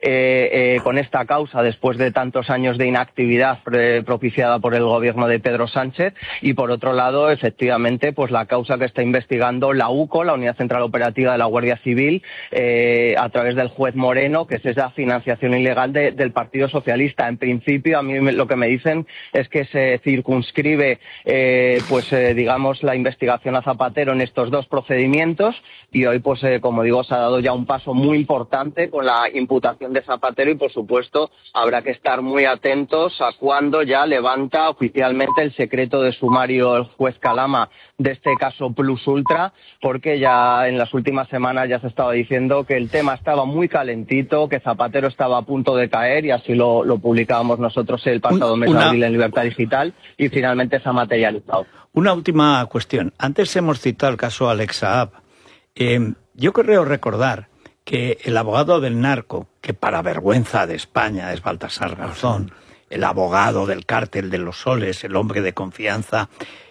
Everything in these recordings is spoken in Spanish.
con esta causa después de tantos años de inactividad propiciada por el gobierno de Pedro Sánchez, y por otro lado, efectivamente, pues la causa que está investigando la UCO, la Unidad Central Operativa de la Guardia Civil, a través del juez Moreno, que es esa financiación ilegal del Partido Socialista. En principio, a mí lo que me dicen es que se circunscribe, digamos, la investigación a Zapatero en estos dos procedimientos, y hoy, pues, como digo, se ha dado ya un paso muy importante con la imputación de Zapatero, y por supuesto habrá que estar muy atentos a cuándo ya levanta oficialmente el secreto de sumario el juez Calama de este caso Plus Ultra, porque ya en las últimas semanas ya se estaba diciendo que el tema estaba muy calentito, que Zapatero estaba a punto de caer, y así lo publicábamos nosotros el pasado mes de abril en Libertad Digital, y finalmente se ha materializado. Una última cuestión. Antes hemos citado el caso Alex Saab. Yo creo recordar que el abogado del narco, que para vergüenza de España es Baltasar Garzón, el abogado del cártel de los Soles, el hombre de confianza,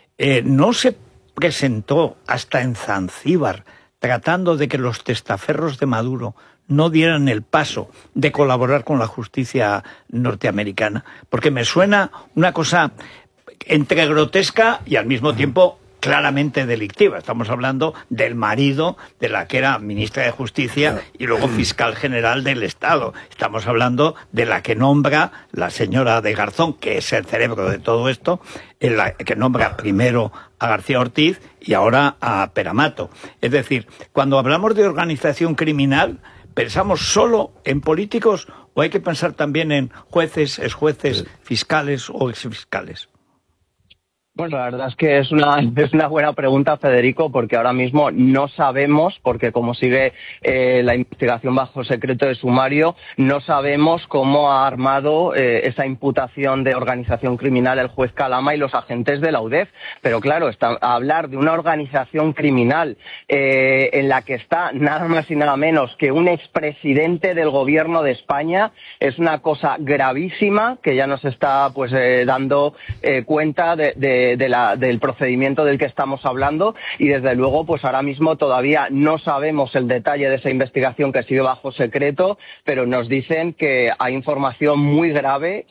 no se presentó hasta en Zanzíbar tratando de que los testaferros de Maduro no dieran el paso de colaborar con la justicia norteamericana, porque me suena una cosa entre grotesca y al mismo tiempo claramente delictiva. Estamos hablando del marido de la que era ministra de Justicia y luego fiscal general del Estado. Estamos hablando de la que nombra la señora de Garzón, que es el cerebro de todo esto, la que nombra primero a García Ortiz y ahora a Peramato. Es decir, cuando hablamos de organización criminal, ¿pensamos solo en políticos o hay que pensar también en jueces, exjueces, fiscales o exfiscales? Bueno, la verdad es que es una buena pregunta, Federico, porque ahora mismo no sabemos, porque como sigue la investigación bajo secreto de sumario, no sabemos cómo ha armado esa imputación de organización criminal el juez Calama y los agentes de la UDEF. Pero claro, hablar de una organización criminal en la que está nada más y nada menos que un expresidente del gobierno de España es una cosa gravísima que ya nos está dando cuenta del procedimiento del que estamos hablando, y desde luego pues ahora mismo todavía no sabemos el detalle de esa investigación que sigue bajo secreto, pero nos dicen que hay información muy grave,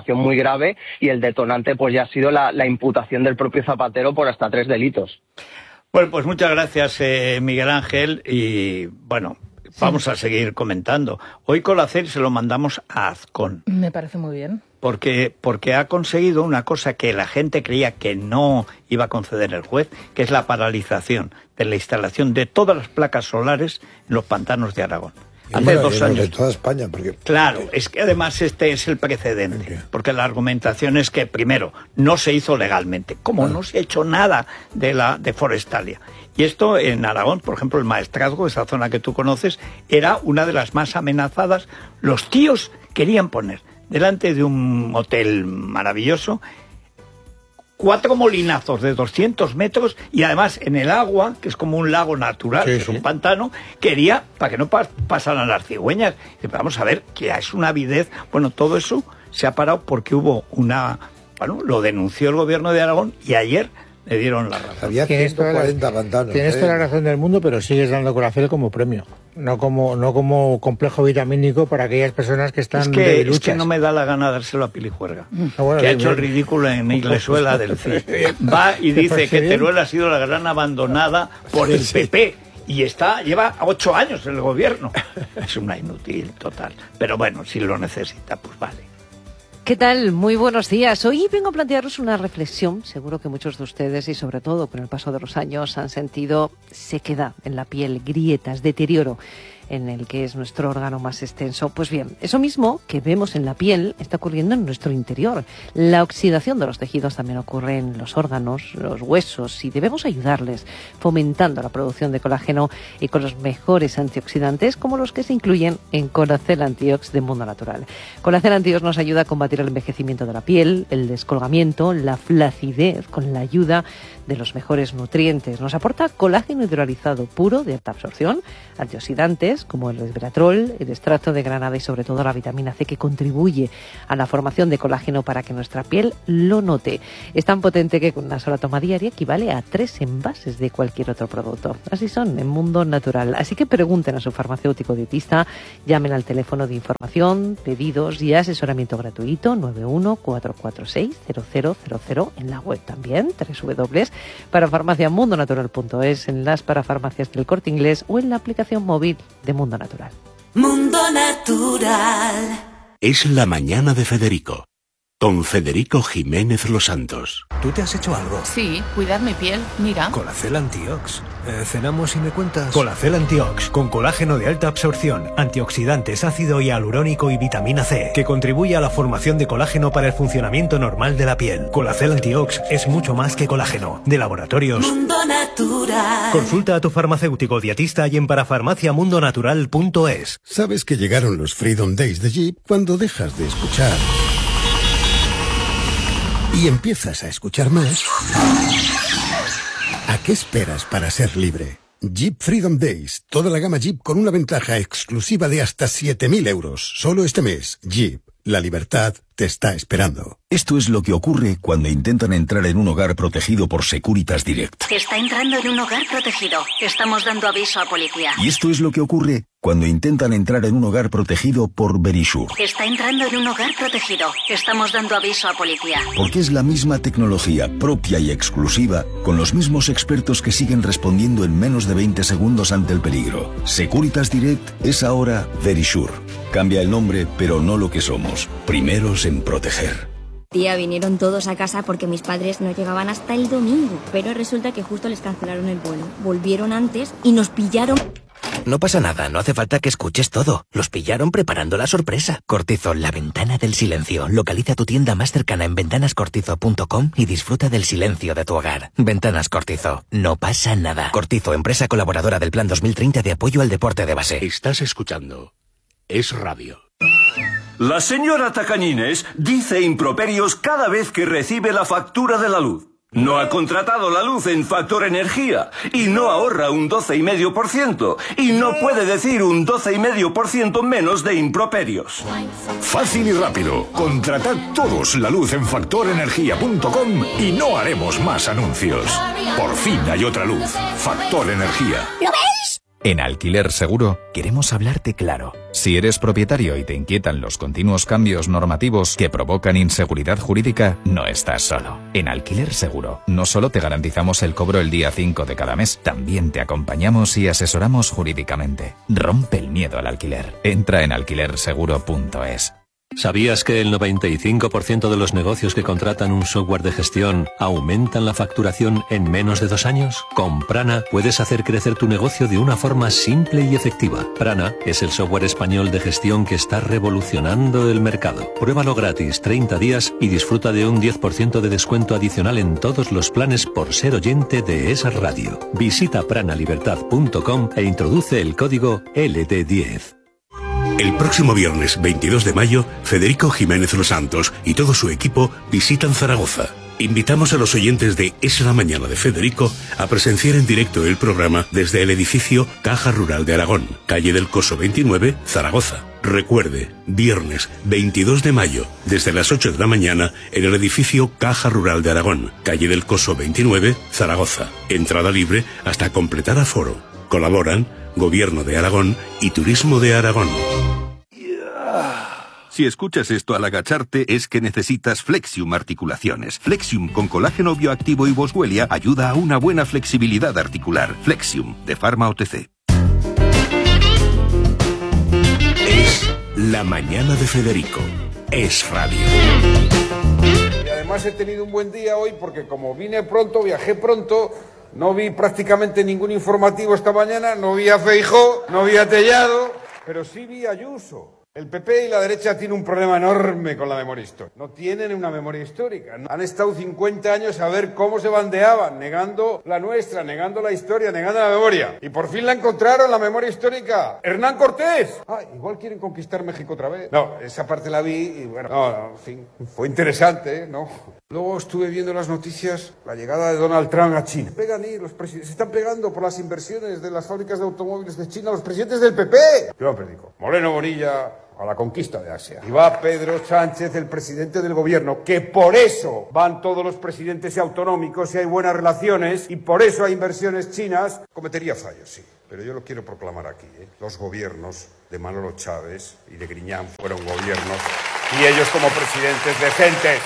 y el detonante pues ya ha sido la imputación del propio Zapatero por hasta 3 delitos. Bueno, pues muchas gracias, Miguel Ángel, y bueno, vamos a seguir comentando. Hoy Colacer se lo mandamos a Azcón. Me parece muy bien. Porque ha conseguido una cosa que la gente creía que no iba a conceder el juez, que es la paralización de la instalación de todas las placas solares en los pantanos de Aragón. Hace 2 años. De toda España, porque... Claro, es que además este es el precedente, porque la argumentación es que, primero, no se hizo legalmente, como no se ha hecho nada de Forestalia. Y esto en Aragón, por ejemplo, el Maestrazgo, esa zona que tú conoces, era una de las más amenazadas. Los tíos querían poner delante de un hotel maravilloso 4 molinazos de 200 metros, y además en el agua, que es como un lago natural, que es un pantano, quería para que no pasaran las cigüeñas. Y vamos a ver, que es una avidez. Bueno, todo eso se ha parado porque hubo lo denunció el gobierno de Aragón y ayer le dieron la razón. Había 140 pantanos. Tienes toda la razón del mundo, pero sigues dando Colacer como premio. No como complejo vitamínico para aquellas personas que están de luchas. Es que no me da la gana dárselo a Pilijuerga, que ha hecho el ridículo en Iglesuela del CIS. Va y dice que Teruel ha sido la gran abandonada por el PP. Y lleva 8 años en el gobierno. Es una inútil total. Pero bueno, si lo necesita, pues vale. ¿Qué tal? Muy buenos días. Hoy vengo a plantearos una reflexión. Seguro que muchos de ustedes, y sobre todo con el paso de los años, han sentido sequedad en la piel, grietas, deterioro en el que es nuestro órgano más extenso. Pues bien, eso mismo que vemos en la piel está ocurriendo en nuestro interior. La oxidación de los tejidos también ocurre en los órganos, los huesos, y debemos ayudarles fomentando la producción de colágeno y con los mejores antioxidantes como los que se incluyen en Colacel Antiox de Mundo Natural. Colacel Antiox nos ayuda a combatir el envejecimiento de la piel, el descolgamiento, la flacidez, con la ayuda de los mejores nutrientes. Nos aporta colágeno hidrolizado puro de alta absorción, antioxidantes como el resveratrol, el extracto de granada y sobre todo la vitamina C, que contribuye a la formación de colágeno para que nuestra piel lo note. Es tan potente que con una sola toma diaria equivale a 3 envases de cualquier otro producto. Así son en Mundo Natural. Así que pregunten a su farmacéutico dietista, llamen al teléfono de información, pedidos y asesoramiento gratuito 914460000, en la web también www.parafarmaciamundonatural.es, en las parafarmacias del Corte Inglés o en la aplicación móvil de Mundo Natural. Mundo Natural. Es la mañana de Federico, con Federico Jiménez Los Santos. ¿Tú te has hecho algo? Sí, cuidar mi piel, mira. Colacel Antiox. ¿Cenamos y me cuentas? Colacel Antiox, con colágeno de alta absorción, antioxidantes, ácido hialurónico y vitamina C, que contribuye a la formación de colágeno para el funcionamiento normal de la piel. Colacel Antiox es mucho más que colágeno. De Laboratorios Mundo Natural. Consulta a tu farmacéutico dietista y en parafarmaciamundonatural.es. ¿Sabes que llegaron los Freedom Days de Jeep cuando dejas de escuchar y empiezas a escuchar más? ¿A qué esperas para ser libre? Jeep Freedom Days. Toda la gama Jeep con una ventaja exclusiva de hasta 7.000 euros. Solo este mes. Jeep. La libertad te está esperando. Esto es lo que ocurre cuando intentan entrar en un hogar protegido por Securitas Direct. Se está entrando en un hogar protegido. Estamos dando aviso a policía. Y esto es lo que ocurre cuando intentan entrar en un hogar protegido por Verisure. Está entrando en un hogar protegido. Estamos dando aviso a policía. Porque es la misma tecnología propia y exclusiva, con los mismos expertos que siguen respondiendo en menos de 20 segundos ante el peligro. Securitas Direct es ahora Verisure. Cambia el nombre, pero no lo que somos. Primeros en proteger. Tía, vinieron todos a casa porque mis padres no llegaban hasta el domingo. Pero resulta que justo les cancelaron el vuelo. Volvieron antes y nos pillaron... No pasa nada, no hace falta que escuches todo. Los pillaron preparando la sorpresa. Cortizo, la ventana del silencio. Localiza tu tienda más cercana en ventanascortizo.com y disfruta del silencio de tu hogar. Ventanas Cortizo, no pasa nada. Cortizo, empresa colaboradora del Plan 2030 de apoyo al deporte de base. Estás escuchando Es Radio. La señora Tacañines dice improperios cada vez que recibe la factura de la luz. No ha contratado la luz en Factor Energía y no ahorra un 12,5% y no puede decir un 12,5% menos de improperios. Fácil y rápido. Contratad todos la luz en factorenergia.com y no haremos más anuncios. Por fin hay otra luz. Factor Energía. ¿Lo veis? En Alquiler Seguro queremos hablarte claro. Si eres propietario y te inquietan los continuos cambios normativos que provocan inseguridad jurídica, no estás solo. En Alquiler Seguro no solo te garantizamos el cobro el día 5 de cada mes, también te acompañamos y asesoramos jurídicamente. Rompe el miedo al alquiler. Entra en alquilerseguro.es. ¿Sabías que el 95% de los negocios que contratan un software de gestión aumentan la facturación en menos de 2 años? Con Prana puedes hacer crecer tu negocio de una forma simple y efectiva. Prana es el software español de gestión que está revolucionando el mercado. Pruébalo gratis 30 días y disfruta de un 10% de descuento adicional en todos los planes por ser oyente de esa radio. Visita pranalibertad.com e introduce el código LD10. El próximo viernes 22 de mayo, Federico Jiménez Los Santos y todo su equipo visitan Zaragoza. Invitamos a los oyentes de Es la Mañana de Federico a presenciar en directo el programa desde el edificio Caja Rural de Aragón, calle del Coso 29, Zaragoza. Recuerde, viernes 22 de mayo, desde las 8 de la mañana, en el edificio Caja Rural de Aragón, calle del Coso 29, Zaragoza. Entrada libre hasta completar aforo. Colaboran Gobierno de Aragón y Turismo de Aragón. Si escuchas esto al agacharte es que necesitas Flexium Articulaciones. Flexium con colágeno bioactivo y boswellia ayuda a una buena flexibilidad articular. Flexium, de Pharma OTC. Es la mañana de Federico. Es Radio. Y además he tenido un buen día hoy porque como vine pronto, viajé pronto, no vi prácticamente ningún informativo esta mañana, no vi a Feijóo, no vi a Tellado, pero sí vi a Ayuso. El PP y la derecha tienen un problema enorme con la memoria histórica. No tienen una memoria histórica. Han estado 50 años a ver cómo se bandeaban, negando la nuestra, negando la historia, negando la memoria. Y por fin la encontraron, la memoria histórica. ¡Hernán Cortés! Igual quieren conquistar México otra vez. No, esa parte la vi y bueno, en fin, fue interesante, ¿no? Luego estuve viendo las noticias, la llegada de Donald Trump a China. Se están pegando por las inversiones de las fábricas de automóviles de China los presidentes del PP. Yo predico. Moreno Bonilla a la conquista de Asia. Y va Pedro Sánchez, el presidente del gobierno, que por eso van todos los presidentes autonómicos y hay buenas relaciones y por eso hay inversiones chinas. Cometería fallos, sí, pero yo lo quiero proclamar aquí. Los gobiernos de Manolo Chávez y de Griñán fueron gobiernos y ellos como presidentes decentes.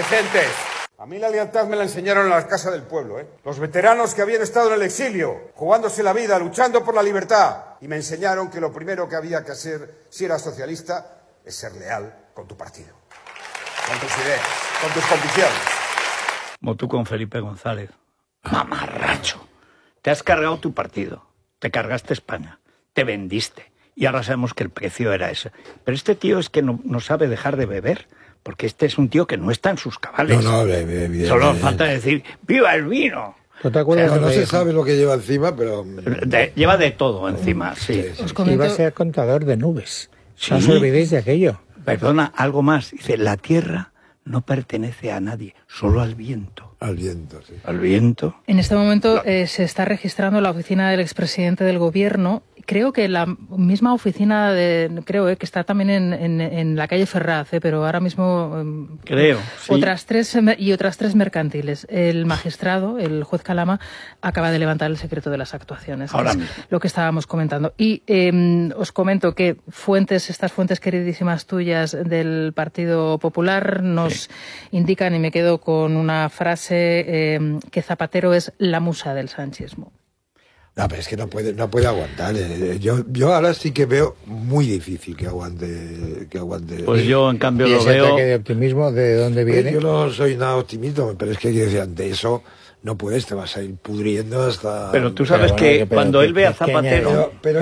A mí la lealtad me la enseñaron en la Casa del Pueblo, Los veteranos que habían estado en el exilio, jugándose la vida, luchando por la libertad. Y me enseñaron que lo primero que había que hacer, si eras socialista, es ser leal con tu partido, con tus ideas, con tus convicciones. Como tú con Felipe González. Mamarracho. Te has cargado tu partido, te cargaste España, te vendiste. Y ahora sabemos que el precio era ese. Pero este tío es que no sabe dejar de beber. Porque este es un tío que no está en sus cabales. Solo falta decir, ¡viva el vino! ¿No te acuerdas? No se sabe lo que lleva encima, pero... Lleva de todo encima, sí. Iba a ser contador de nubes. Sí. No os olvidéis de aquello. Perdona, algo más. Dice, la tierra no pertenece a nadie, solo al viento. Al viento, sí. Al viento. En este momento se está registrando la oficina del expresidente del gobierno. Creo que la misma oficina que está también en la calle Ferraz, pero ahora mismo creo sí. otras tres mercantiles. El magistrado, el juez Calama, acaba de levantar el secreto de las actuaciones. Ahora mismo. Lo que estábamos comentando. Y os comento que estas fuentes queridísimas tuyas del Partido Popular nos indican, y me quedo con una frase, que Zapatero es la musa del sanchismo. No, pero es que no puede aguantar. Yo ahora sí que veo muy difícil que aguante. Pues yo, en cambio, lo veo... ¿Y ese ataque de optimismo de dónde viene? Yo no soy nada optimista, pero es que ante eso no puedes, te vas a ir pudriendo hasta... Pero tú sabes cuando él ve a Zapatero... Pero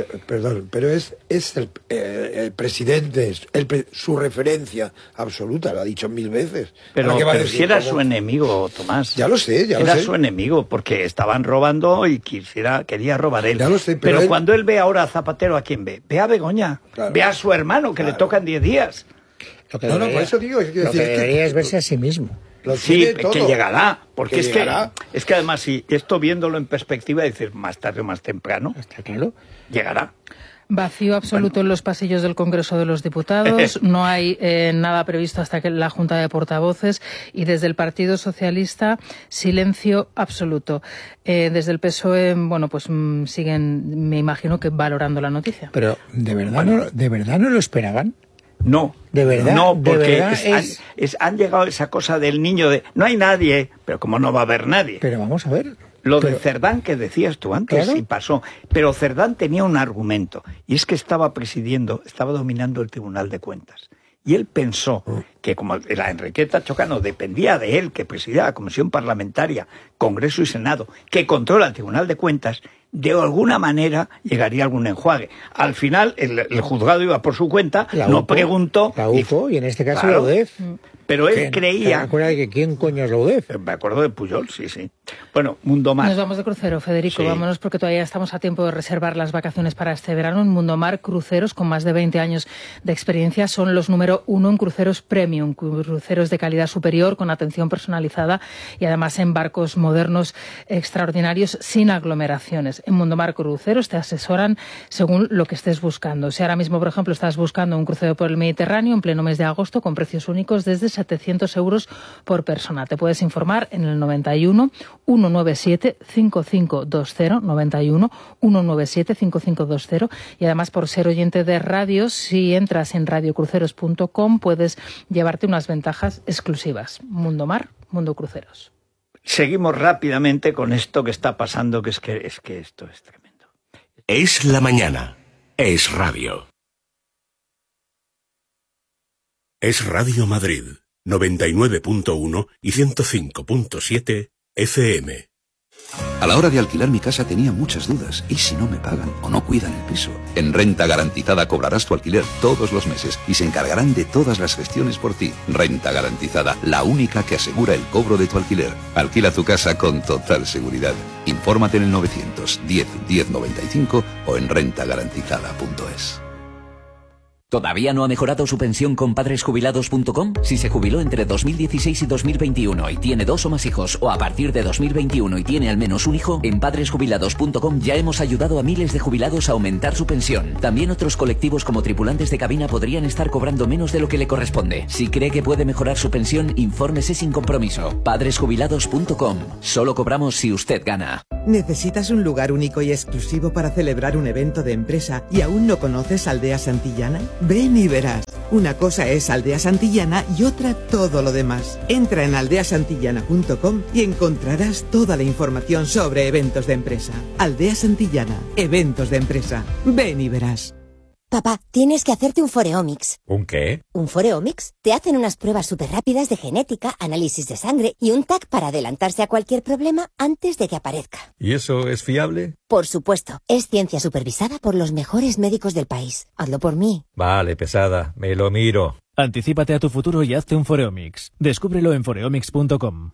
es el presidente, su referencia absoluta, lo ha dicho 1000 veces. Pero si era su enemigo, Tomás. Ya lo sé, Era su enemigo, porque estaban robando y quería robar él. Ya lo sé, pero cuando él ve ahora a Zapatero, ¿a quién ve? Ve a Begoña, ve a su hermano, que le tocan 10 días. Por eso digo... Lo que debería es verse a sí mismo. Sí, que llegará, porque es que además, si esto viéndolo en perspectiva, dices más tarde o más temprano, está claro, llegará. Vacío absoluto en los pasillos del Congreso de los Diputados, no hay nada previsto hasta que la Junta de Portavoces, y desde el Partido Socialista, silencio absoluto. Desde el PSOE, pues siguen, me imagino que valorando la noticia. Pero, ¿de verdad no lo esperaban? No, ¿de verdad? No, porque han llegado a esa cosa del niño de no hay nadie, pero como no va a haber nadie. Pero vamos a ver. De Cerdán que decías tú antes, claro. Sí pasó. Pero Cerdán tenía un argumento, y es que estaba dominando el Tribunal de Cuentas. Y él pensó que como la Enriqueta Chocano dependía de él, que presidía la Comisión Parlamentaria, Congreso y Senado, que controla el Tribunal de Cuentas, de alguna manera llegaría algún enjuague. Al final, el juzgado iba por su cuenta, preguntó... La UFO, y en este caso la UDEF. Pero él creía... ¿Te acuerdas de que quién coño es la UDEF? Me acuerdo de Pujol, sí. Bueno, Mundomar. Nos vamos de crucero, Federico. Sí. Vámonos, porque todavía estamos a tiempo de reservar las vacaciones para este verano. En Mundomar, cruceros con más de 20 años de experiencia, son los número 1 en cruceros premium, cruceros de calidad superior, con atención personalizada y además en barcos modernos extraordinarios, sin aglomeraciones. En Mundomar Cruceros te asesoran según lo que estés buscando. Si ahora mismo, por ejemplo, estás buscando un crucero por el Mediterráneo en pleno mes de agosto con precios únicos desde 700 euros por persona. Te puedes informar en el 91 197 5520, 91 197 5520, y además, por ser oyente de radio, si entras en radiocruceros.com puedes llevarte unas ventajas exclusivas. Mundomar, Mundo Cruceros. Seguimos rápidamente con esto que está pasando, que es que esto es tremendo. Es la mañana. Es radio. Es Radio Madrid, 99.1 y 105.7 FM. A la hora de alquilar mi casa tenía muchas dudas. ¿Y si no me pagan o no cuidan el piso? En Renta Garantizada cobrarás tu alquiler todos los meses y se encargarán de todas las gestiones por ti. Renta Garantizada, la única que asegura el cobro de tu alquiler. Alquila tu casa con total seguridad. Infórmate en el 910 1095 o en rentagarantizada.es. ¿Todavía no ha mejorado su pensión con padresjubilados.com? Si se jubiló entre 2016 y 2021 y tiene 2 o más hijos, o a partir de 2021 y tiene al menos un hijo, en padresjubilados.com ya hemos ayudado a miles de jubilados a aumentar su pensión. También otros colectivos como tripulantes de cabina podrían estar cobrando menos de lo que le corresponde. Si cree que puede mejorar su pensión, infórmese sin compromiso. Padresjubilados.com. Solo cobramos si usted gana. ¿Necesitas un lugar único y exclusivo para celebrar un evento de empresa y aún no conoces Aldea Santillana? Ven y verás. Una cosa es Aldea Santillana y otra todo lo demás. Entra en aldeasantillana.com y encontrarás toda la información sobre eventos de empresa. Aldea Santillana, eventos de empresa. Ven y verás. Papá, tienes que hacerte un Foreomics. ¿Un qué? ¿Un Foreomics? Te hacen unas pruebas súper rápidas de genética, análisis de sangre y un TAC para adelantarse a cualquier problema antes de que aparezca. ¿Y eso es fiable? Por supuesto. Es ciencia supervisada por los mejores médicos del país. Hazlo por mí. Vale, pesada. Me lo miro. Anticípate a tu futuro y hazte un Foreomics. Descúbrelo en foreomics.com.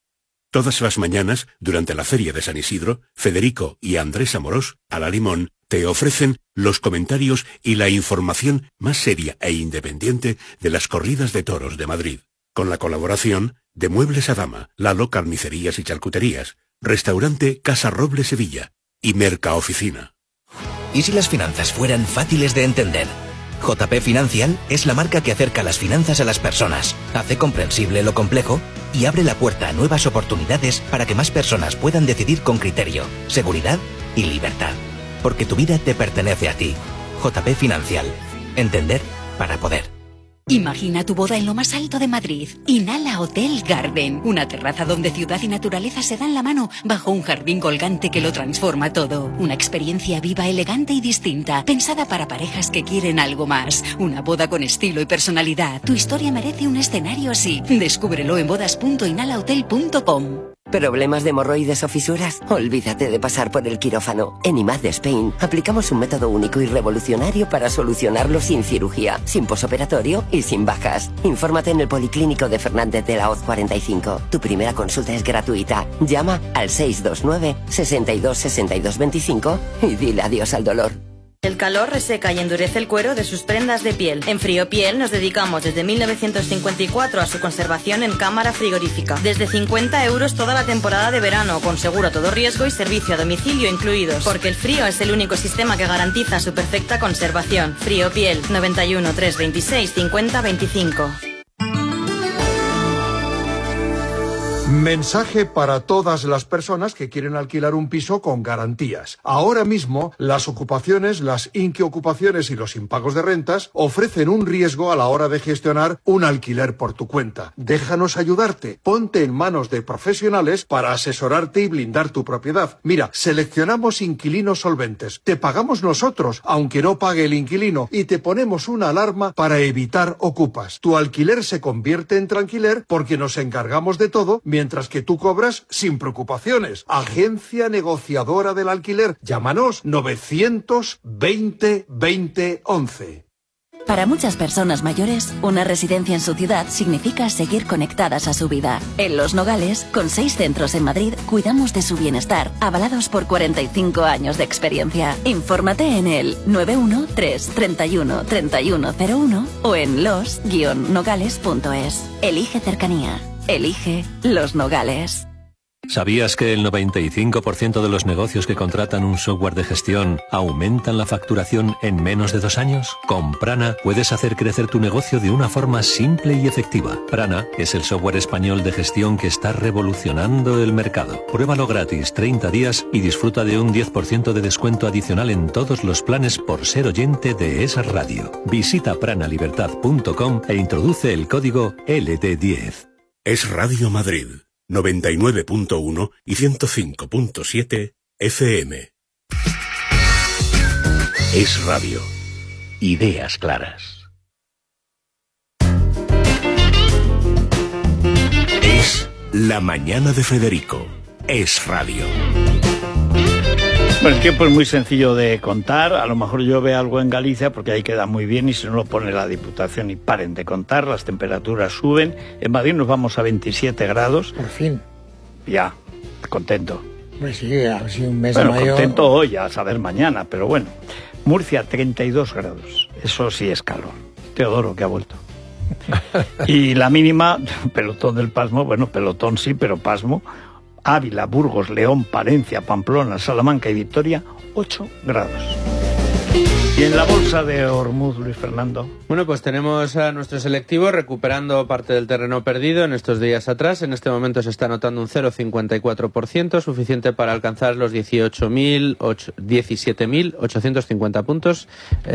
Todas las mañanas, durante la Feria de San Isidro, Federico y Andrés Amorós, a la Limón, te ofrecen los comentarios y la información más seria e independiente de las corridas de toros de Madrid. Con la colaboración de Muebles Adama, Lalo Carnicerías y Charcuterías, Restaurante Casa Roble Sevilla y Mercaoficina. ¿Y si las finanzas fueran fáciles de entender? JP Financial es la marca que acerca las finanzas a las personas, hace comprensible lo complejo y abre la puerta a nuevas oportunidades para que más personas puedan decidir con criterio, seguridad y libertad. Porque tu vida te pertenece a ti. JP Financial. Entender para poder. Imagina tu boda en lo más alto de Madrid. Inhala Hotel Garden. Una terraza donde ciudad y naturaleza se dan la mano bajo un jardín colgante que lo transforma todo. Una experiencia viva, elegante y distinta. Pensada para parejas que quieren algo más. Una boda con estilo y personalidad. Tu historia merece un escenario así. Descúbrelo en bodas.inhalahotel.com. ¿Problemas de hemorroides o fisuras? Olvídate de pasar por el quirófano. En IMAD de Spain aplicamos un método único y revolucionario para solucionarlo sin cirugía, sin posoperatorio y sin bajas. Infórmate en el Policlínico de Fernández de la Hoz 45. Tu primera consulta es gratuita. Llama al 629 62 62 25 y dile adiós al dolor. El calor reseca y endurece el cuero de sus prendas de piel. En Friopiel nos dedicamos desde 1954 a su conservación en cámara frigorífica. Desde 50 € toda la temporada de verano, con seguro a todo riesgo y servicio a domicilio incluidos. Porque el frío es el único sistema que garantiza su perfecta conservación. Friopiel, 91 326 50 25. Mensaje para todas las personas que quieren alquilar un piso con garantías. Ahora mismo, las ocupaciones, las inquiocupaciones y los impagos de rentas ofrecen un riesgo a la hora de gestionar un alquiler por tu cuenta. Déjanos ayudarte. Ponte en manos de profesionales para asesorarte y blindar tu propiedad. Mira, seleccionamos inquilinos solventes. Te pagamos nosotros, aunque no pague el inquilino, y te ponemos una alarma para evitar ocupas. Tu alquiler se convierte en tranquiler porque nos encargamos de todo, mientras que tú cobras sin preocupaciones. Agencia negociadora del alquiler. Llámanos 920 20 11. Para muchas personas mayores, una residencia en su ciudad significa seguir conectadas a su vida. En Los Nogales, con 6 centros en Madrid, cuidamos de su bienestar, avalados por 45 años de experiencia. Infórmate en el 913 31 3101 o en los-nogales.es. Elige cercanía. Elige Los Nogales. ¿Sabías que el 95% de los negocios que contratan un software de gestión aumentan la facturación en menos de 2 años? Con Prana puedes hacer crecer tu negocio de una forma simple y efectiva. Prana es el software español de gestión que está revolucionando el mercado. Pruébalo gratis 30 días y disfruta de un 10% de descuento adicional en todos los planes por ser oyente de Es Radio. Visita pranalibertad.com e introduce el código LT10. Es Radio Madrid, 99.1 y 105.7 FM. Es Radio. Ideas claras. Es La Mañana de Federico, Es Radio. Bueno, el tiempo es muy sencillo de contar. A lo mejor llueve algo en Galicia porque ahí queda muy bien y si no lo pone la Diputación y paren de contar. Las temperaturas suben. En Madrid nos vamos a 27 grados. Por fin. Ya, contento. Pues sí, ha sido un mes de mayo. Contento hoy, a saber mañana, pero bueno. Murcia, 32 grados. Eso sí es calor. Teodoro, que ha vuelto. Y la mínima, pelotón del pasmo, bueno, pelotón sí, pero pasmo. Ávila, Burgos, León, Palencia, Pamplona, Salamanca y Vitoria, 8 grados. Y en la bolsa de Hormuz, Luis Fernando. Bueno, pues tenemos a nuestro selectivo recuperando parte del terreno perdido en estos días atrás. En este momento se está anotando un 0,54%, suficiente para alcanzar los 17.850 puntos.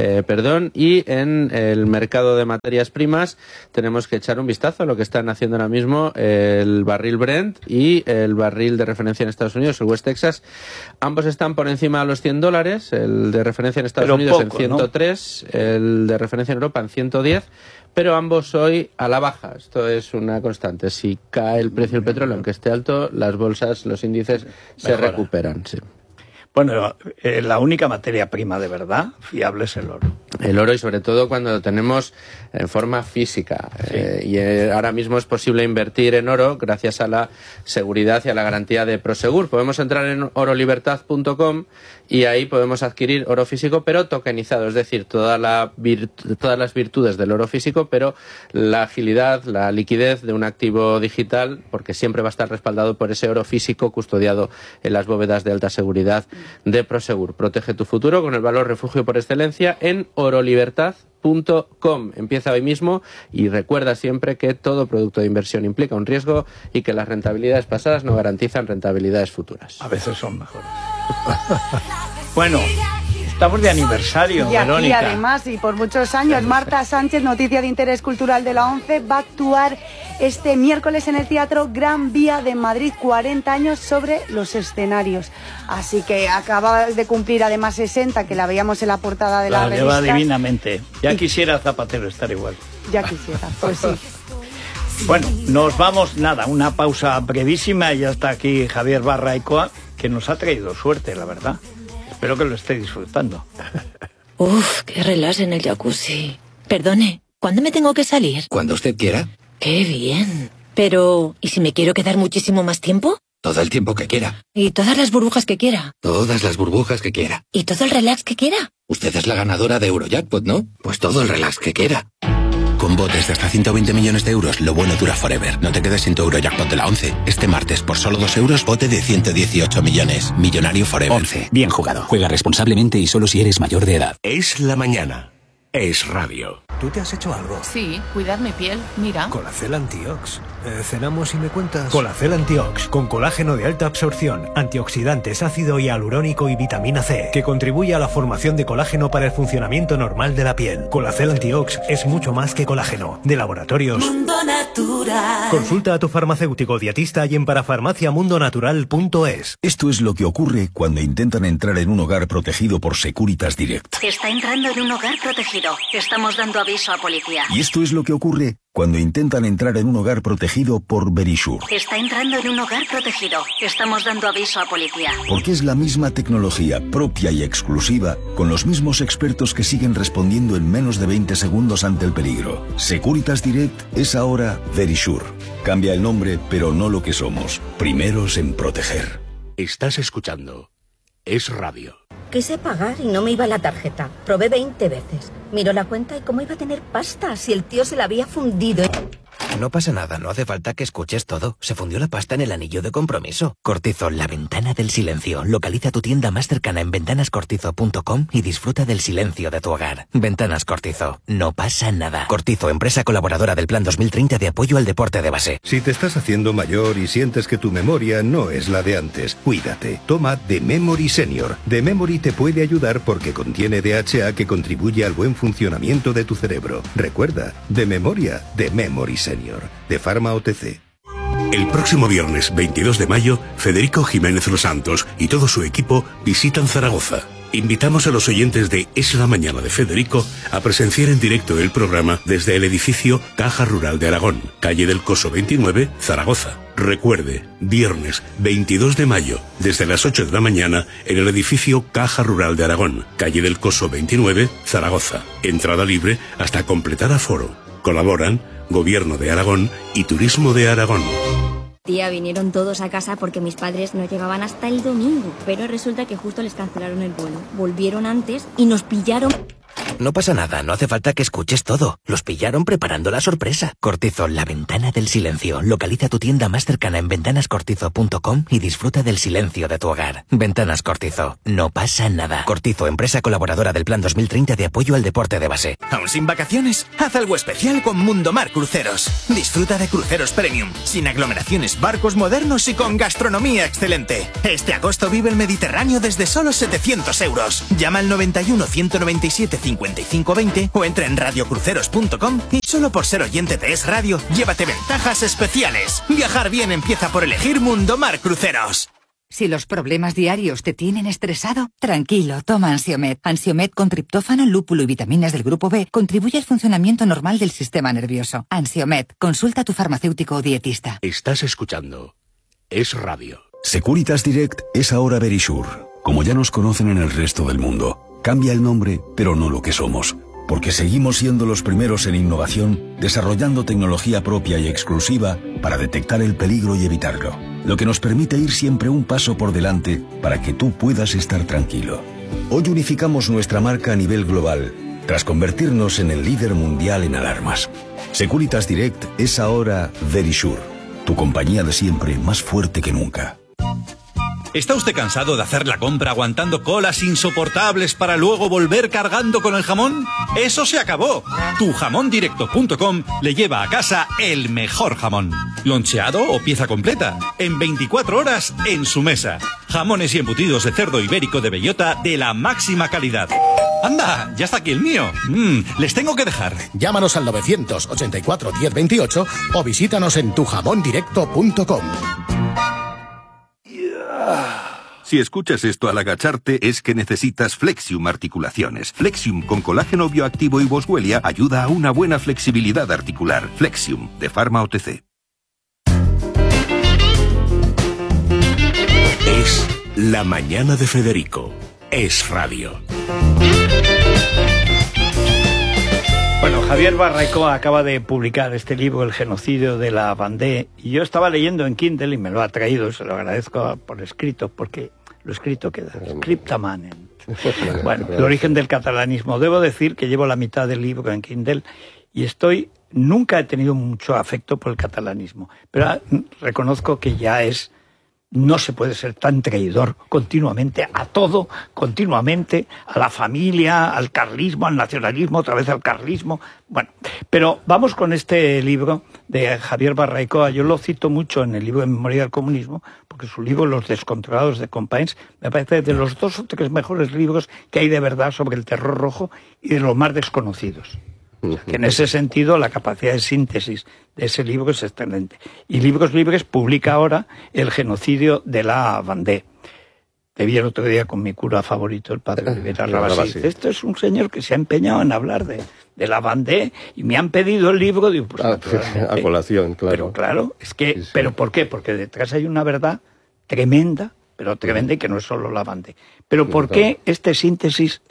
Y en el mercado de materias primas tenemos que echar un vistazo a lo que están haciendo ahora mismo el barril Brent y el barril de referencia en Estados Unidos, el West Texas. Ambos están por encima de los $100, el de referencia en Estados Unidos poco, en 103, ¿no? El de referencia en Europa en 110, pero ambos hoy a la baja. Esto es una constante. Si cae el precio del petróleo, aunque esté alto, las bolsas, los índices se recuperan. Sí. Bueno, la única materia prima de verdad fiable es el oro. El oro, y sobre todo cuando lo tenemos en forma física. Sí. Ahora mismo es posible invertir en oro gracias a la seguridad y a la garantía de Prosegur. Podemos entrar en orolibertad.com y ahí podemos adquirir oro físico, pero tokenizado, es decir, todas las virtudes del oro físico, pero la agilidad, la liquidez de un activo digital, porque siempre va a estar respaldado por ese oro físico custodiado en las bóvedas de alta seguridad de Prosegur. Protege tu futuro con el valor refugio por excelencia en orolibertad.com. Empieza hoy mismo y recuerda siempre que todo producto de inversión implica un riesgo y que las rentabilidades pasadas no garantizan rentabilidades futuras. A veces son mejores. Bueno, estamos de aniversario, y Verónica. Aquí además, y por muchos años, Marta Sánchez, noticia de interés cultural de la ONCE, va a actuar este miércoles en el Teatro Gran Vía de Madrid, 40 años sobre los escenarios. Así que acaba de cumplir además 60, que la veíamos en la portada de la revista. La lleva divinamente. Ya quisiera Zapatero estar igual. Ya quisiera, pues sí. Bueno, nos vamos, nada, una pausa brevísima y ya está aquí Javier Barraicoa, que nos ha traído suerte, la verdad. Espero que lo esté disfrutando. Uf, qué relax en el jacuzzi. Perdone, ¿cuándo me tengo que salir? Cuando usted quiera. ¡Qué bien! Pero, ¿y si me quiero quedar muchísimo más tiempo? Todo el tiempo que quiera. ¿Y todas las burbujas que quiera? Todas las burbujas que quiera. ¿Y todo el relax que quiera? Usted es la ganadora de Eurojackpot, ¿no? Pues todo el relax que quiera. Con botes de hasta 120 millones de euros, lo bueno dura forever. No te quedes sin tu Eurojackpot de la 11. Este martes, por solo 2 euros, bote de 118 millones. Millonario forever. 11. Bien jugado. Juega responsablemente y solo si eres mayor de edad. Es la mañana. Es radio. ¿Tú te has hecho algo? Sí, cuidar mi piel. Mira. Colacel Antiox. Cenamos y me cuentas. Colacel Antiox, con colágeno de alta absorción, antioxidantes, ácido hialurónico y vitamina C, que contribuye a la formación de colágeno para el funcionamiento normal de la piel. Colacel Antiox es mucho más que colágeno. De Laboratorios Mundo Natural. Consulta a tu farmacéutico dietista y en parafarmaciamundonatural.es. Esto es lo que ocurre cuando intentan entrar en un hogar protegido por Securitas Direct. Está entrando en un hogar protegido. Estamos dando aviso a policía. Y esto es lo que ocurre cuando intentan entrar en un hogar protegido por Verisure. Está entrando en un hogar protegido. Estamos dando aviso a policía. Porque es la misma tecnología propia y exclusiva, con los mismos expertos que siguen respondiendo en menos de 20 segundos ante el peligro. Securitas Direct es ahora Verisure. Cambia el nombre, pero no lo que somos. Primeros en proteger. Estás escuchando Es Radio. Quise pagar y no me iba la tarjeta. Probé 20 veces. Miró la cuenta y cómo iba a tener pasta si el tío se la había fundido. No pasa nada, no hace falta que escuches todo. Se fundió la pasta en el anillo de compromiso. Cortizo, la ventana del silencio. Localiza tu tienda más cercana en ventanascortizo.com y disfruta del silencio de tu hogar. Ventanas Cortizo. No pasa nada. Cortizo, empresa colaboradora del Plan 2030 de apoyo al deporte de base. Si te estás haciendo mayor y sientes que tu memoria no es la de antes, cuídate. Toma The Memory Senior. The Memory te puede ayudar porque contiene DHA que contribuye al buen funcionamiento de tu cerebro. Recuerda, de memoria, The Memory Senior. De Pharma OTC. El próximo viernes 22 de mayo, Federico Jiménez Los Santos y todo su equipo visitan Zaragoza. Invitamos a los oyentes de Es la Mañana de Federico a presenciar en directo el programa desde el edificio Caja Rural de Aragón, calle del Coso 29, Zaragoza. Recuerde, viernes 22 de mayo, desde las 8 de la mañana, en el edificio Caja Rural de Aragón, calle del Coso 29, Zaragoza. Entrada libre hasta completar aforo. Colaboran Gobierno de Aragón y Turismo de Aragón. Tía, vinieron todos a casa porque mis padres no llegaban hasta el domingo, pero resulta que justo les cancelaron el vuelo. Volvieron antes y nos pillaron... No pasa nada, no hace falta que escuches todo. Los pillaron preparando la sorpresa. Cortizol, la ventana del silencio. Localiza tu tienda más cercana en ventanascortizo.com y disfruta del silencio de tu hogar. Ventanas Cortizo, no pasa nada. Cortizo, empresa colaboradora del Plan 2030 de apoyo al deporte de base. ¿Aún sin vacaciones? Haz algo especial con Mundomar Cruceros. Disfruta de cruceros premium, sin aglomeraciones, barcos modernos y con gastronomía excelente. Este agosto vive el Mediterráneo desde solo 700 euros. Llama al 91 197 5520 o entra en radiocruceros.com y solo por ser oyente de Es Radio, llévate ventajas especiales. Viajar bien empieza por elegir Mundomar Cruceros. Si los problemas diarios te tienen estresado, tranquilo, toma Ansiomed. Ansiomed con triptófano, lúpulo y vitaminas del grupo B contribuye al funcionamiento normal del sistema nervioso. Ansiomed, consulta a tu farmacéutico o dietista. Estás escuchando Es Radio. Securitas Direct es ahora Verisure. Como ya nos conocen en el resto del mundo, cambia el nombre, pero no lo que somos. Porque seguimos siendo los primeros en innovación, desarrollando tecnología propia y exclusiva para detectar el peligro y evitarlo. Lo que nos permite ir siempre un paso por delante para que tú puedas estar tranquilo. Hoy unificamos nuestra marca a nivel global, tras convertirnos en el líder mundial en alarmas. Securitas Direct es ahora Verisure, tu compañía de siempre más fuerte que nunca. ¿Está usted cansado de hacer la compra aguantando colas insoportables para luego volver cargando con el jamón? ¡Eso se acabó! Tujamondirecto.com le lleva a casa el mejor jamón. Loncheado o pieza completa. En 24 horas en su mesa. Jamones y embutidos de cerdo ibérico de bellota de la máxima calidad. ¡Anda! ¡Ya está aquí el mío! Les tengo que dejar. Llámanos al 984 1028 o visítanos en tujamondirecto.com. Si escuchas esto al agacharte es que necesitas Flexium Articulaciones. Flexium con colágeno bioactivo y boswellia ayuda a una buena flexibilidad articular. Flexium, de Pharma OTC. Es La Mañana de Federico. Es Radio. Bueno, Javier Barraicó acaba de publicar este libro, El genocidio de la Vendée, y yo estaba leyendo en Kindle y me lo ha traído, se lo agradezco por escrito, porque lo escrito queda, scripta manem. Bueno, el origen del catalanismo. Debo decir que llevo la mitad del libro en Kindle y nunca he tenido mucho afecto por el catalanismo, pero reconozco que ya no se puede ser tan traidor continuamente a todo, continuamente a la familia, al carlismo, al nacionalismo, otra vez al carlismo. Bueno, pero vamos con este libro de Javier Barraicó. Yo lo cito mucho en el libro de Memoria del Comunismo, porque su libro Los descontrolados de Companys me parece de los 2 o 3 mejores libros que hay de verdad sobre el terror rojo y de los más desconocidos. Que en ese sentido la capacidad de síntesis de ese libro es excelente. Y Libros Libres publica ahora El genocidio de la Vendée. Te vi el otro día con mi cura favorito, el padre Rivera Rabasí. Esto es un señor que se ha empeñado en hablar de la Vendée y me han pedido el libro. Digo, pues, a colación, claro. Pero claro, es que, sí. ¿Pero por qué? Porque detrás hay una verdad tremenda, pero tremenda, y que no es solo la Vendée. Pero ¿por qué esta síntesis,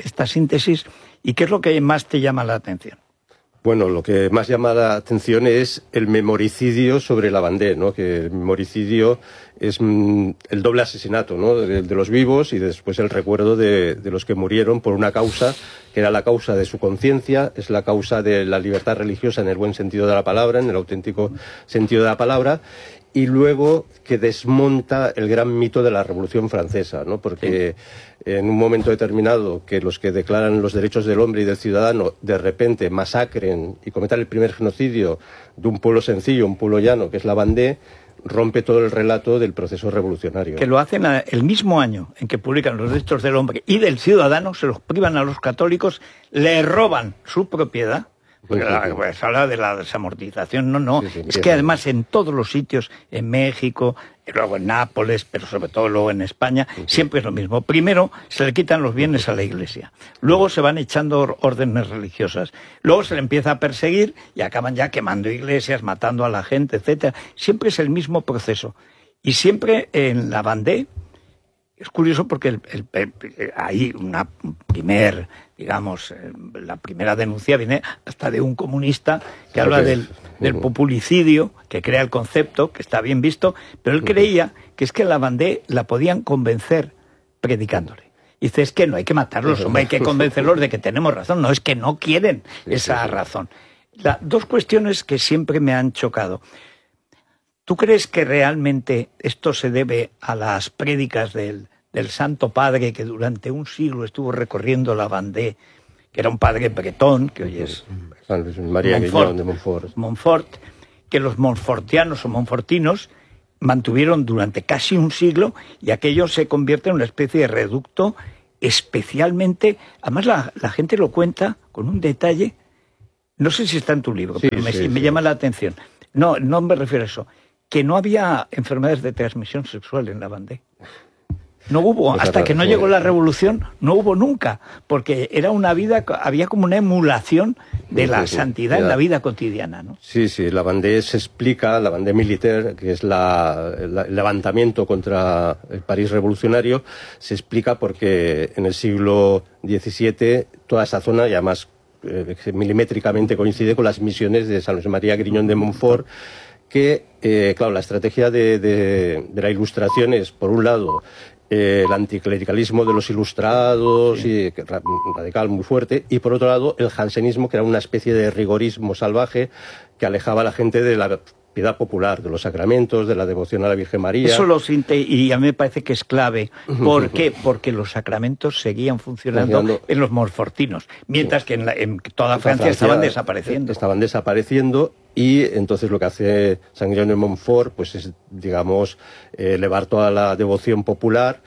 y qué es lo que más te llama la atención? Bueno, lo que más llama la atención es el memoricidio sobre la Vendée, ¿no? Que el memoricidio es el doble asesinato, ¿no? De los vivos y después el recuerdo de los que murieron por una causa que era la causa de su conciencia, es la causa de la libertad religiosa en el buen sentido de la palabra, en el auténtico sentido de la palabra, y luego que desmonta el gran mito de la Revolución Francesa, ¿no? Porque en un momento determinado que los que declaran los derechos del hombre y del ciudadano de repente masacren y cometan el primer genocidio de un pueblo sencillo, un pueblo llano, que es la Vendée, rompe todo el relato del proceso revolucionario. Que lo hacen el mismo año en que publican los derechos del hombre y del ciudadano, se los privan a los católicos, le roban su propiedad, Porque pues habla de la desamortización, no. Es que además en todos los sitios, en México, luego en Nápoles, pero sobre todo luego en España, siempre es lo mismo. Primero se le quitan los bienes a la Iglesia, luego se van echando órdenes religiosas, luego se le empieza a perseguir y acaban ya quemando iglesias, matando a la gente, etcétera. Siempre es el mismo proceso. Y siempre en la Vendée, es curioso porque hay una la primera denuncia viene hasta de un comunista que habla del populicidio, que crea el concepto, que está bien visto, pero él creía que es que la Vendée la podían convencer predicándole. Y dice, es que no hay que matarlos, hombre, hay que convencerlos de que tenemos razón. No, es que no quieren esa razón. Dos cuestiones que siempre me han chocado. ¿Tú crees que realmente esto se debe a las prédicas del Santo Padre que durante un siglo estuvo recorriendo la Vendée, que era un padre bretón, que hoy es San Luis María Grignon de Montfort. Montfort, que los montfortianos o montfortinos mantuvieron durante casi un siglo, y aquello se convierte en una especie de reducto especialmente... Además la gente lo cuenta con un detalle, no sé si está en tu libro, pero me llama la atención. No me refiero a eso, que no había enfermedades de transmisión sexual en la Vendée. No hubo, hasta que no llegó la revolución, no hubo nunca, porque era una vida, había como una emulación de la santidad en la vida cotidiana, ¿no? Sí, la Vendée se explica, la Vendée militaire, que es el levantamiento contra el París revolucionario, se explica porque en el siglo XVII toda esa zona, y además milimétricamente coincide con las misiones de San Luis María Grignon de Montfort, que, claro, la estrategia de la Ilustración es, por un lado, el anticlericalismo de los ilustrados, y radical muy fuerte, y por otro lado el jansenismo, que era una especie de rigorismo salvaje que alejaba a la gente de la piedad popular, de los sacramentos, de la devoción a la Virgen María. Eso y a mí me parece que es clave. ¿Por qué? Porque los sacramentos seguían funcionando en los montfortinos, mientras que en toda Francia estaban desapareciendo. Estaban desapareciendo, y entonces lo que hace San Grignon de Montfort pues es, digamos, elevar toda la devoción popular,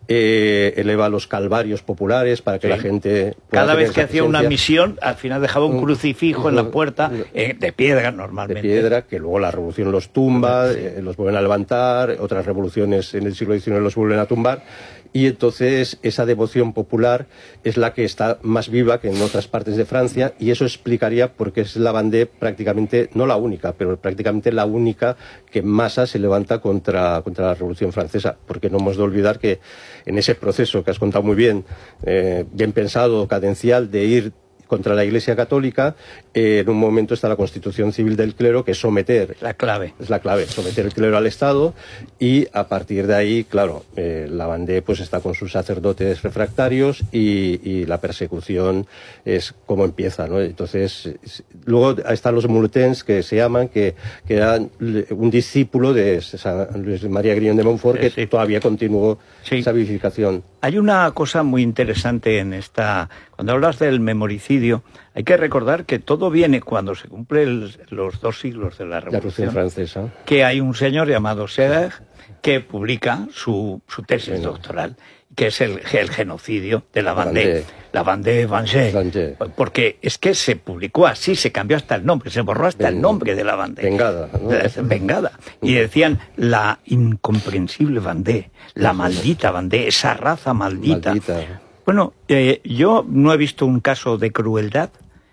eleva los calvarios populares para que la gente... Cada vez que hacía una misión, al final dejaba un crucifijo en la puerta, de piedra normalmente. De piedra, que luego la revolución los tumba, los vuelven a levantar, otras revoluciones en el siglo XIX los vuelven a tumbar, y entonces esa devoción popular es la que está más viva que en otras partes de Francia, y eso explicaría por qué es la Vendée prácticamente, no la única, pero prácticamente la única que en masa se levanta contra la Revolución Francesa, porque no hemos de olvidar que en ese proceso que has contado muy bien, bien pensado, cadencial, de ir contra la Iglesia Católica, en un momento está la Constitución Civil del Clero, que es someter... La clave. Es la clave, someter el clero al Estado, y a partir de ahí, claro, la Vendée pues está con sus sacerdotes refractarios, y la persecución es como empieza, ¿no? Entonces, luego están los multens, que se llaman, que eran un discípulo de San Luis María Grignon de Montfort, que todavía continuó esa vivificación. Hay una cosa muy interesante en esta... Cuando hablas del memoricidio, hay que recordar que todo viene cuando se cumplen los 2 siglos de la Revolución Francesa. Que hay un señor llamado Serre que publica su tesis doctoral, que es el genocidio de la Vendée. La Vendée Vengée. Porque es que se publicó así, se cambió hasta el nombre, se borró hasta el nombre de la Vendée. Vengada, ¿no? Vengada. Y decían la incomprensible Vendée, la maldita Vendée, esa raza maldita. Bueno, yo no he visto un caso de crueldad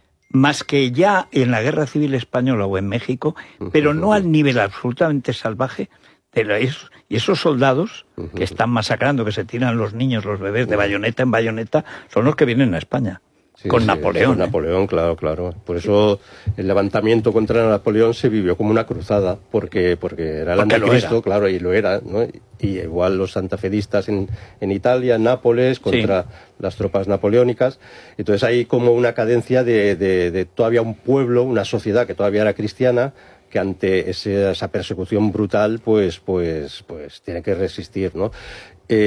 más que ya en la Guerra Civil Española o en México, pero no al nivel absolutamente salvaje de esos soldados que están masacrando, que se tiran los niños, los bebés de bayoneta en bayoneta, son los que vienen a España. Con Napoleón. Con Napoleón, claro. Por eso el levantamiento contra Napoleón se vivió como una cruzada, porque era el anticristo, claro, y lo era, ¿no? Y igual los santafedistas en Italia, en Nápoles, contra las tropas napoleónicas. Entonces hay como una cadencia de todavía un pueblo, una sociedad que todavía era cristiana, que ante esa persecución brutal, pues tiene que resistir, ¿no?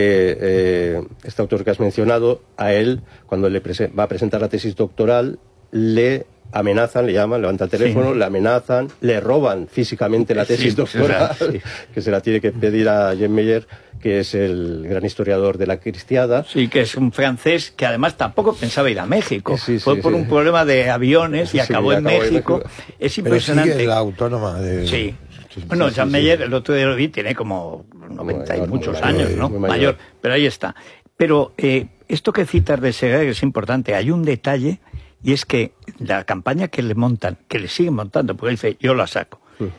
Este autor que has mencionado, a él, cuando va a presentar la tesis doctoral, le amenazan, le llaman, levantan el teléfono, le amenazan, le roban físicamente la tesis doctoral, que se la tiene que pedir a Jean Meyer, que es el gran historiador de la cristiada. Sí, que es un francés que además tampoco pensaba ir a México. Fue por un problema de aviones y acabó en México. Es impresionante. Pero sigue la autónoma de... Sí. Bueno, Jean Meyer, el otro día lo vi, tiene como 90 y muchos años, ¿no? Mayor. Pero ahí está. Pero esto que citas de Seger es importante. Hay un detalle, y es que la campaña que le montan, que le siguen montando, porque él dice, yo la saco.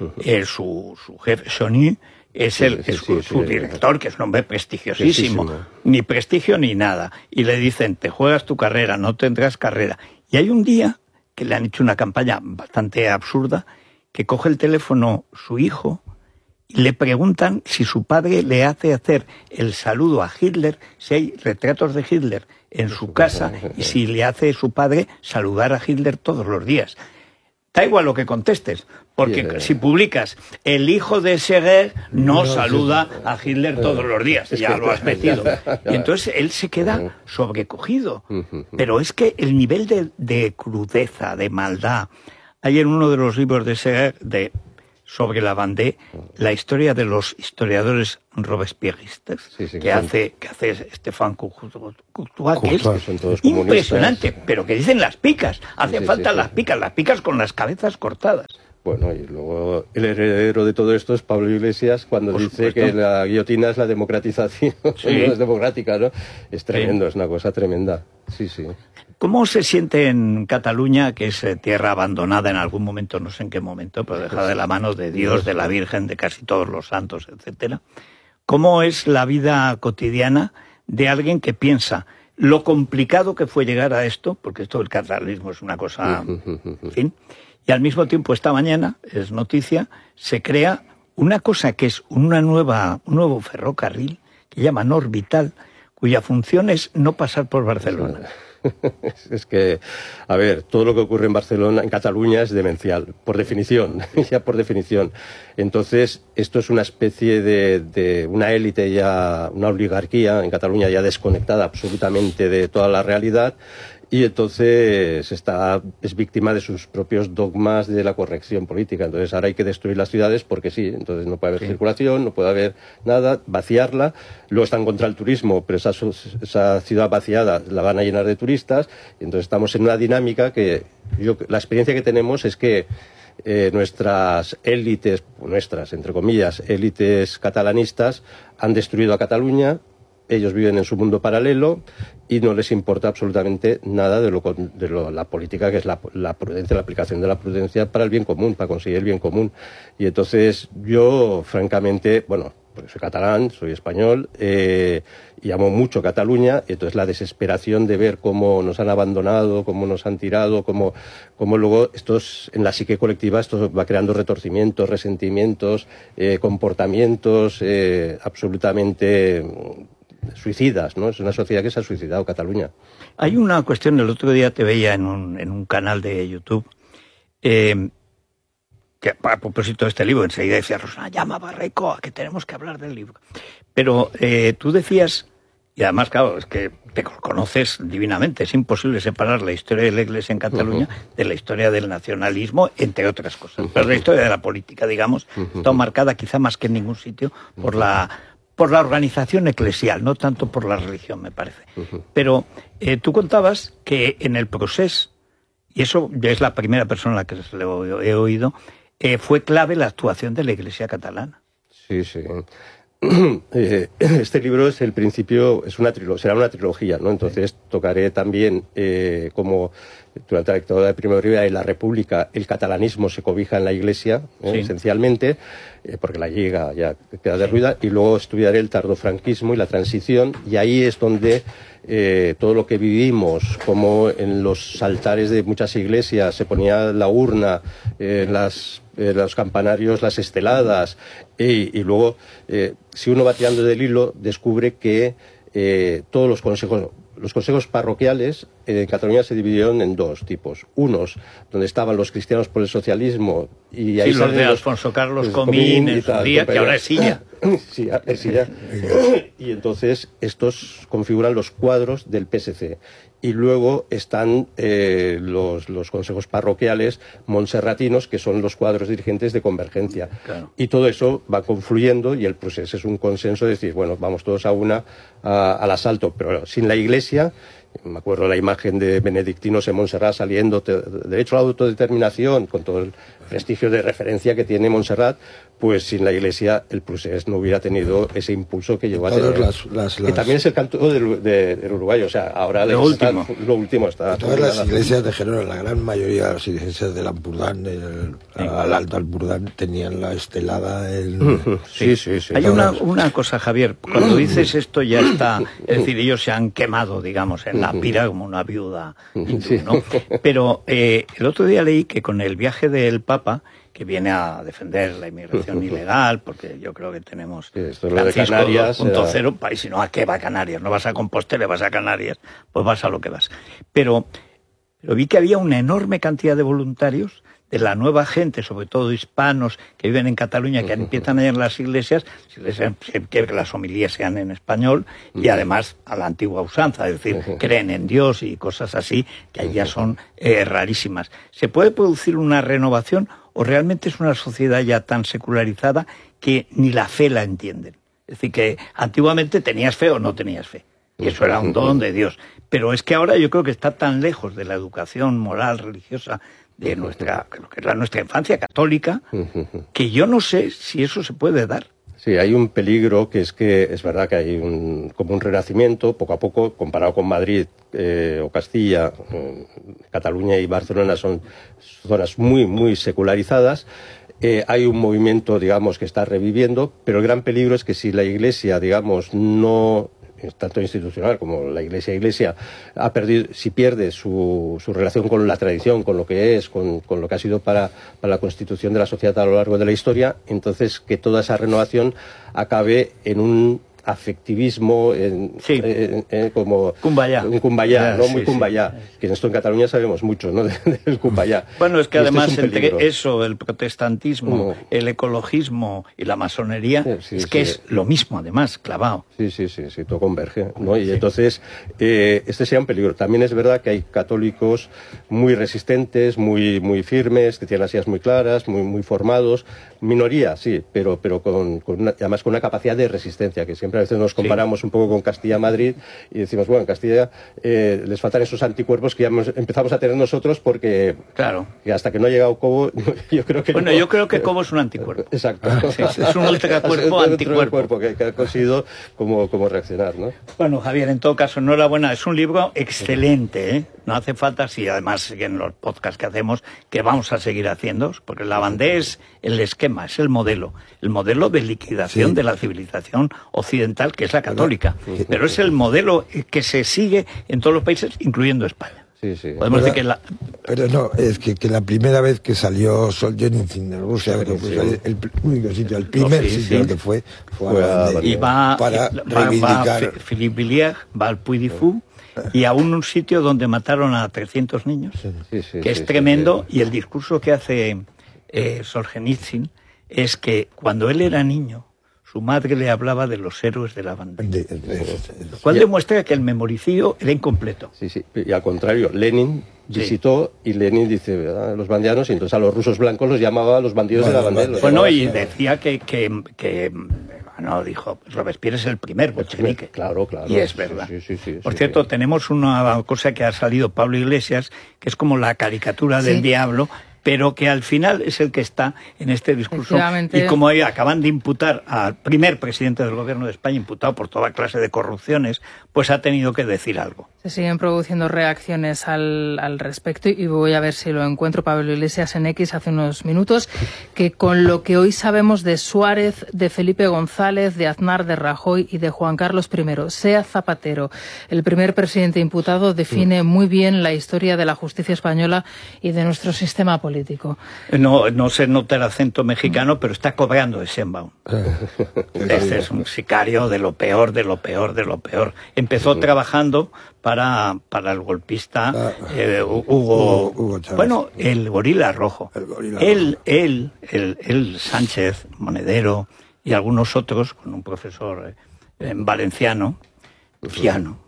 Su jefe, Chony, es su director, que es un hombre prestigiosísimo. Ni prestigio ni nada. Y le dicen, te juegas tu carrera, no tendrás carrera. Y hay un día que le han hecho una campaña bastante absurda, que coge el teléfono su hijo y le preguntan si su padre le hace hacer el saludo a Hitler, si hay retratos de Hitler en su casa, y si le hace su padre saludar a Hitler todos los días. Da igual lo que contestes, porque si publicas el hijo de Seger no saluda a Hitler todos los días, ya lo has metido. Y entonces él se queda sobrecogido. Pero es que el nivel de crudeza, de maldad... Hay en uno de los libros de Seger, sobre la Vendée, la historia de los historiadores robespierristas, que hace Stéphane Courtois, que es impresionante, pero que dicen las picas, hacen falta las picas con las cabezas cortadas. Bueno, y luego el heredero de todo esto es Pablo Iglesias, cuando dice que la guillotina es la democratización, no es democrática, ¿no? Es tremendo, es una cosa tremenda. Sí. ¿Cómo se siente en Cataluña, que es tierra abandonada en algún momento, no sé en qué momento, pero dejada de la mano de Dios, de la Virgen, de casi todos los santos, etcétera? ¿Cómo es la vida cotidiana de alguien que piensa lo complicado que fue llegar a esto, porque esto del catalanismo es una cosa, en fin, y al mismo tiempo esta mañana, es noticia, se crea una cosa que es un nuevo ferrocarril que llaman Orbital, cuya función es no pasar por Barcelona. Es que, a ver, todo lo que ocurre en Barcelona, en Cataluña, es demencial, por definición, ya por definición. Entonces, esto es una especie de una élite ya, una oligarquía en Cataluña ya desconectada absolutamente de toda la realidad, y entonces es víctima de sus propios dogmas de la corrección política. Entonces ahora hay que destruir las ciudades porque sí, entonces no puede haber circulación, no puede haber nada, vaciarla. Luego están contra el turismo, pero esa ciudad vaciada la van a llenar de turistas, y entonces estamos en una dinámica que la experiencia que tenemos es que nuestras élites, entre comillas, élites catalanistas han destruido a Cataluña. Ellos viven en su mundo paralelo y no les importa absolutamente nada de la política, que es la prudencia, la aplicación de la prudencia para el bien común, para conseguir el bien común. Y entonces yo, francamente, bueno, porque soy catalán, soy español, y amo mucho Cataluña, y entonces la desesperación de ver cómo nos han abandonado, cómo nos han tirado, cómo luego en la psique colectiva esto va creando retorcimientos, resentimientos, comportamientos absolutamente suicidas, ¿no? Es una sociedad que se ha suicidado, Cataluña. Hay una cuestión, el otro día te veía en un canal de YouTube, que a propósito de este libro, enseguida decía Rosana, llama a Barrecoa, que tenemos que hablar del libro. Pero tú decías, y además, claro, es que te conoces divinamente, es imposible separar la historia de la Iglesia en Cataluña de la historia del nacionalismo, entre otras cosas. Pero la historia de la política, digamos, está marcada quizá más que en ningún sitio por la organización eclesial, no tanto por la religión, me parece. Pero tú contabas que en el proceso, y eso ya es la primera persona a la que se lo he oído, fue clave la actuación de la Iglesia catalana. Sí. Este libro es el principio, será una trilogía, ¿no? Entonces tocaré también como durante la dictadura de Primo de Rivera y la República el catalanismo se cobija en la Iglesia, esencialmente, porque la Lliga ya queda derruida, y luego estudiaré el tardofranquismo y la transición, y ahí es donde todo lo que vivimos, como en los altares de muchas iglesias se ponía la urna, los campanarios, las esteladas, y luego, si uno va tirando del hilo, descubre que todos los consejos parroquiales en Cataluña se dividieron en dos tipos. Unos, donde estaban los cristianos por el socialismo, y ahí los de Alfonso Carlos Comín en su día, que ahora es Silla. Sí, ya. Y entonces estos configuran los cuadros del PSC. Y luego están los consejos parroquiales montserratinos, que son los cuadros dirigentes de Convergencia. Claro. Y todo eso va confluyendo y el proceso es un consenso de decir, bueno, vamos todos al asalto, pero sin la Iglesia. Me acuerdo la imagen de benedictinos en Montserrat saliendo, derecho a la autodeterminación, con todo el prestigio de referencia que tiene Montserrat, pues sin la Iglesia el procés no hubiera tenido ese impulso que llegó a tener. Que también es el canto del Uruguay, o sea, ahora lo último está. Todas las iglesias de Gerona, la gran mayoría de las iglesias del Ampurdán, al Alto Ampurdán, tenían la estelada. Sí. Hay una cosa, Javier, cuando dices esto ya está, es decir, ellos se han quemado, digamos, en la pira como una viuda hindú, ¿no? Pero el otro día leí que con el viaje del Papa, que viene a defender la inmigración ilegal, porque yo creo que tenemos Francisco 2.0, país, si no, ¿a qué va a Canarias? No vas a Compostela, vas a Canarias, pues vas a lo que vas. Pero vi que había una enorme cantidad de voluntarios de la nueva gente, sobre todo hispanos que viven en Cataluña, que empiezan a ir en las iglesias que las homilías sean en español y además a la antigua usanza, es decir, creen en Dios y cosas así, que ahí ya son rarísimas. ¿Se puede producir una renovación o realmente es una sociedad ya tan secularizada que ni la fe la entienden? Es decir, que antiguamente tenías fe o no tenías fe, y eso era un don de Dios. Pero es que ahora yo creo que está tan lejos de la educación moral, religiosa, de nuestra infancia católica, que yo no sé si eso se puede dar. Sí, hay un peligro que es verdad que hay como un renacimiento, poco a poco, comparado con Madrid o Castilla, Cataluña y Barcelona son zonas muy, muy secularizadas. Hay un movimiento, digamos, que está reviviendo, pero el gran peligro es que si la Iglesia, digamos, no, tanto institucional como la Iglesia ha perdido, si pierde su relación con la tradición, con lo que es, con lo que ha sido para la constitución de la sociedad a lo largo de la historia, entonces que toda esa renovación acabe en un afectivismo como Cumbayá. Un Cumbayá, ¿no? Muy Cumbayá. Que esto en Cataluña sabemos mucho, ¿no? Del Cumbayá. Bueno, es que además entre eso, el protestantismo, el ecologismo y la masonería, es lo mismo, además, clavado. Sí, todo converge, ¿no? Y entonces, este sería un peligro. También es verdad que hay católicos muy resistentes, muy firmes, que tienen las ideas muy claras, muy formados. Minoría, sí, pero además con una capacidad de resistencia, que siempre a veces nos comparamos un poco con Castilla-Madrid y decimos, bueno, en Castilla les faltan esos anticuerpos que ya empezamos a tener nosotros porque claro, y hasta que no ha llegado Cobo, yo creo que yo creo que Cobo es un anticuerpo. Exacto. Es un ultracuerpo anticuerpo que ha conseguido como reaccionar, ¿no? Bueno, Javier, en todo caso, enhorabuena, es un libro excelente, ¿eh? No hace falta, si además en los podcasts que hacemos, que vamos a seguir haciendo, porque la Lavandés es el esquema, es el modelo de liquidación de la civilización occidental, que es la católica, pero es el modelo que se sigue en todos los países, incluyendo España. Podemos decir que pero no, es que la primera vez que salió Solzhenitsyn de Rusia, el único sitio, el primer sitio que fue a la y va Philippe Villiers, va al Puy du Fou, y a un sitio donde mataron a 300 niños, que es tremendo, y el discurso que hace Solzhenitsyn es que cuando él era niño, su madre le hablaba de los héroes de la bandera. Lo cual demuestra que el memoricidio era incompleto. Y al contrario, Lenin visitó y Lenin dice, ¿verdad?, los bandianos, y entonces a los rusos blancos los llamaba los bandidos de la bandera. Bueno, y decía que dijo, Robespierre es el primer bolchevique. Claro. Y es verdad. Por cierto, tenemos una cosa que ha salido Pablo Iglesias, que es como la caricatura del diablo, pero que al final es el que está en este discurso. Y como acaban de imputar al primer presidente del gobierno de España, imputado por toda clase de corrupciones, pues ha tenido que decir algo. Se siguen produciendo reacciones al respecto y voy a ver si lo encuentro. Pablo Iglesias en X hace unos minutos, que con lo que hoy sabemos de Suárez, de Felipe González, de Aznar, de Rajoy y de Juan Carlos I, sea Zapatero el primer presidente imputado, define muy bien la historia de la justicia española y de nuestro sistema político. No se nota el acento mexicano, pero está cobrando de Sheinbaum. Este es un sicario de lo peor, de lo peor, de lo peor. Empezó trabajando para el golpista Hugo Chávez. Bueno, el gorila rojo. Él, Sánchez, Monedero, y algunos otros, con un profesor valenciano, Fiano,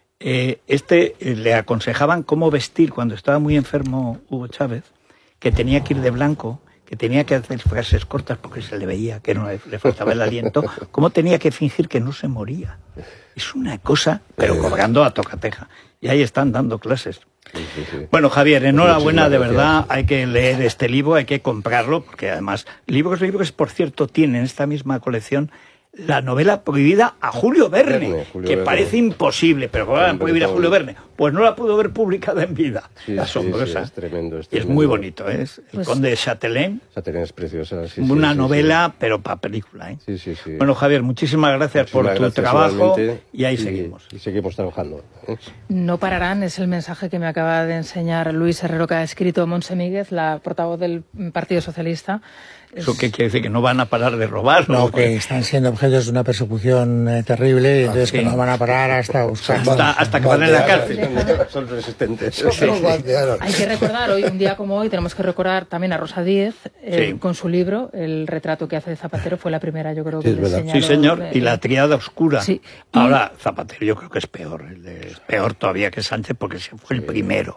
le aconsejaban cómo vestir cuando estaba muy enfermo Hugo Chávez, que tenía que ir de blanco, que tenía que hacer frases cortas porque se le veía que no le faltaba el aliento, cómo tenía que fingir que no se moría. Es una cosa, pero cobrando a tocateja. Y ahí están dando clases. Bueno, Javier, enhorabuena, de verdad, hay que leer este libro, hay que comprarlo, porque además, libros, por cierto, tienen esta misma colección la novela prohibida a Julio Verne, que parece imposible, pero ¿cómo van a prohibir a Julio Verne? Pues no la pudo ver publicada en vida. Asombrosa. Sí, es tremendo. Y es muy bonito, ¿eh? El Conde de Chatelain. Chatelain es preciosa. Una novela, pero para película, ¿eh? Sí. Bueno, Javier, muchísimas gracias por tu trabajo y ahí seguimos. Y seguimos trabajando. No pararán, es el mensaje que me acaba de enseñar Luis Herrero, que ha escrito Montse Míguez, la portavoz del Partido Socialista. ¿Eso qué quiere decir? ¿Que no van a parar de robar? No, que están siendo objetos de una persecución terrible, y entonces que no van a parar hasta buscar. Hasta que van en la cárcel. Son resistentes. Hay que recordar, hoy, un día como hoy, tenemos que recordar también a Rosa Díez, con su libro, el retrato que hace de Zapatero, fue la primera, yo creo, que le enseñaron. Sí, señor, y la tríada oscura. Sí. Ahora, Zapatero yo creo que es peor, es peor todavía que Sánchez, porque fue el primero.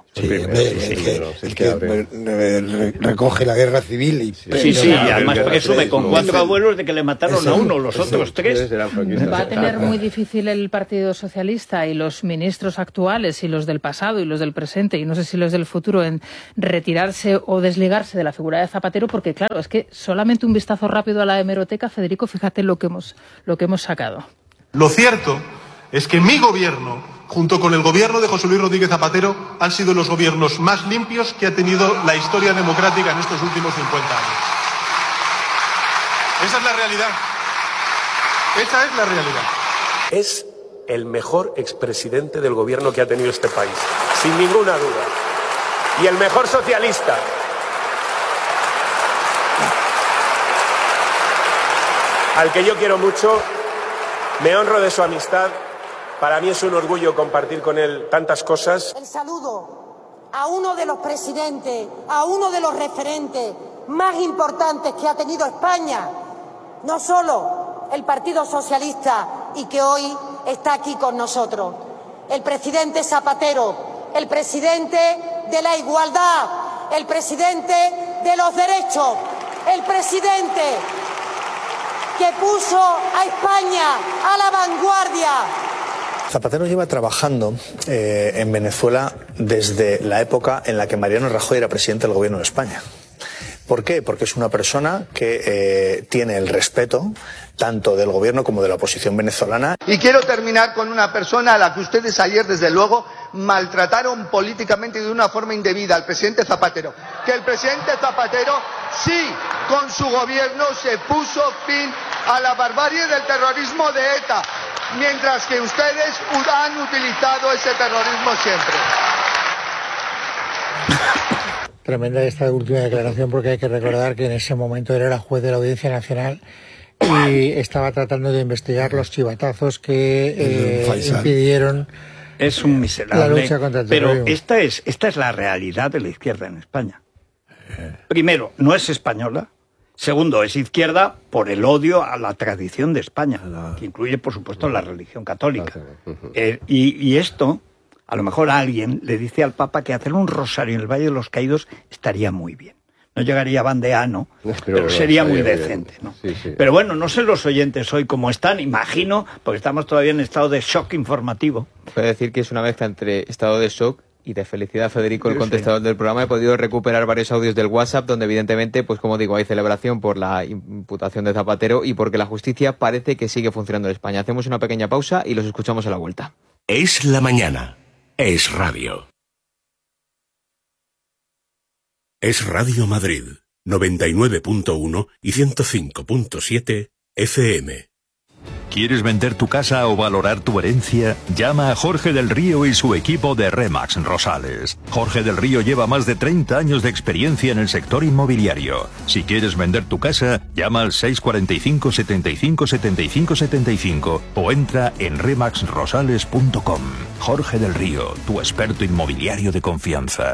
El que recoge la guerra civil y... Sí, y además presume con 4 abuelos de que le mataron a uno, los otros 3. Va a tener muy difícil el Partido Socialista y los ministros actuales y los del pasado y los del presente y no sé si los del futuro en retirarse o desligarse de la figura de Zapatero, porque claro, es que solamente un vistazo rápido a la hemeroteca, Federico, fíjate lo que hemos sacado. Lo cierto es que mi gobierno, junto con el gobierno de José Luis Rodríguez Zapatero, han sido los gobiernos más limpios que ha tenido la historia democrática en estos últimos 50 años. Esa es la realidad. Esa es la realidad. Es el mejor expresidente del gobierno que ha tenido este país, sin ninguna duda. Y el mejor socialista. Al que yo quiero mucho, me honro de su amistad. Para mí es un orgullo compartir con él tantas cosas. El saludo a uno de los presidentes, a uno de los referentes más importantes que ha tenido España. No solo el Partido Socialista y que hoy está aquí con nosotros. El presidente Zapatero, el presidente de la igualdad, el presidente de los derechos, el presidente que puso a España a la vanguardia. Zapatero lleva trabajando en Venezuela desde la época en la que Mariano Rajoy era presidente del gobierno de España. ¿Por qué? Porque es una persona que tiene el respeto tanto del gobierno como de la oposición venezolana. Y quiero terminar con una persona a la que ustedes ayer, desde luego, maltrataron políticamente y de una forma indebida, al presidente Zapatero. Que el presidente Zapatero, sí, con su gobierno se puso fin a la barbarie del terrorismo de ETA, mientras que ustedes han utilizado ese terrorismo siempre. Tremenda esta última declaración, porque hay que recordar que en ese momento él era juez de la Audiencia Nacional y estaba tratando de investigar los chivatazos que impidieron es un miserable, la lucha contra el terrorismo. Pero esta es la realidad de la izquierda en España. Primero, no es española. Segundo, es izquierda por el odio a la tradición de España, que incluye, por supuesto, la religión católica. Y esto... A lo mejor alguien le dice al Papa que hacer un rosario en el Valle de los Caídos estaría muy bien. No llegaría bandeano, pero sería muy decente, ¿no? Sí. Pero bueno, no sé los oyentes hoy cómo están, imagino, porque estamos todavía en estado de shock informativo. Puedo decir que es una mezcla entre estado de shock y de felicidad, Federico, el contestador del programa. He podido recuperar varios audios del WhatsApp donde evidentemente, pues como digo, hay celebración por la imputación de Zapatero y porque la justicia parece que sigue funcionando en España. Hacemos una pequeña pausa y los escuchamos a la vuelta. Es la mañana. Es Radio. Es Radio Madrid, 99.1 y 105.7 FM. ¿Quieres vender tu casa o valorar tu herencia? Llama a Jorge del Río y su equipo de Remax Rosales. Jorge del Río lleva más de 30 años de experiencia en el sector inmobiliario. Si quieres vender tu casa, llama al 645 75 75 75 o entra en remaxrosales.com. Jorge del Río, tu experto inmobiliario de confianza.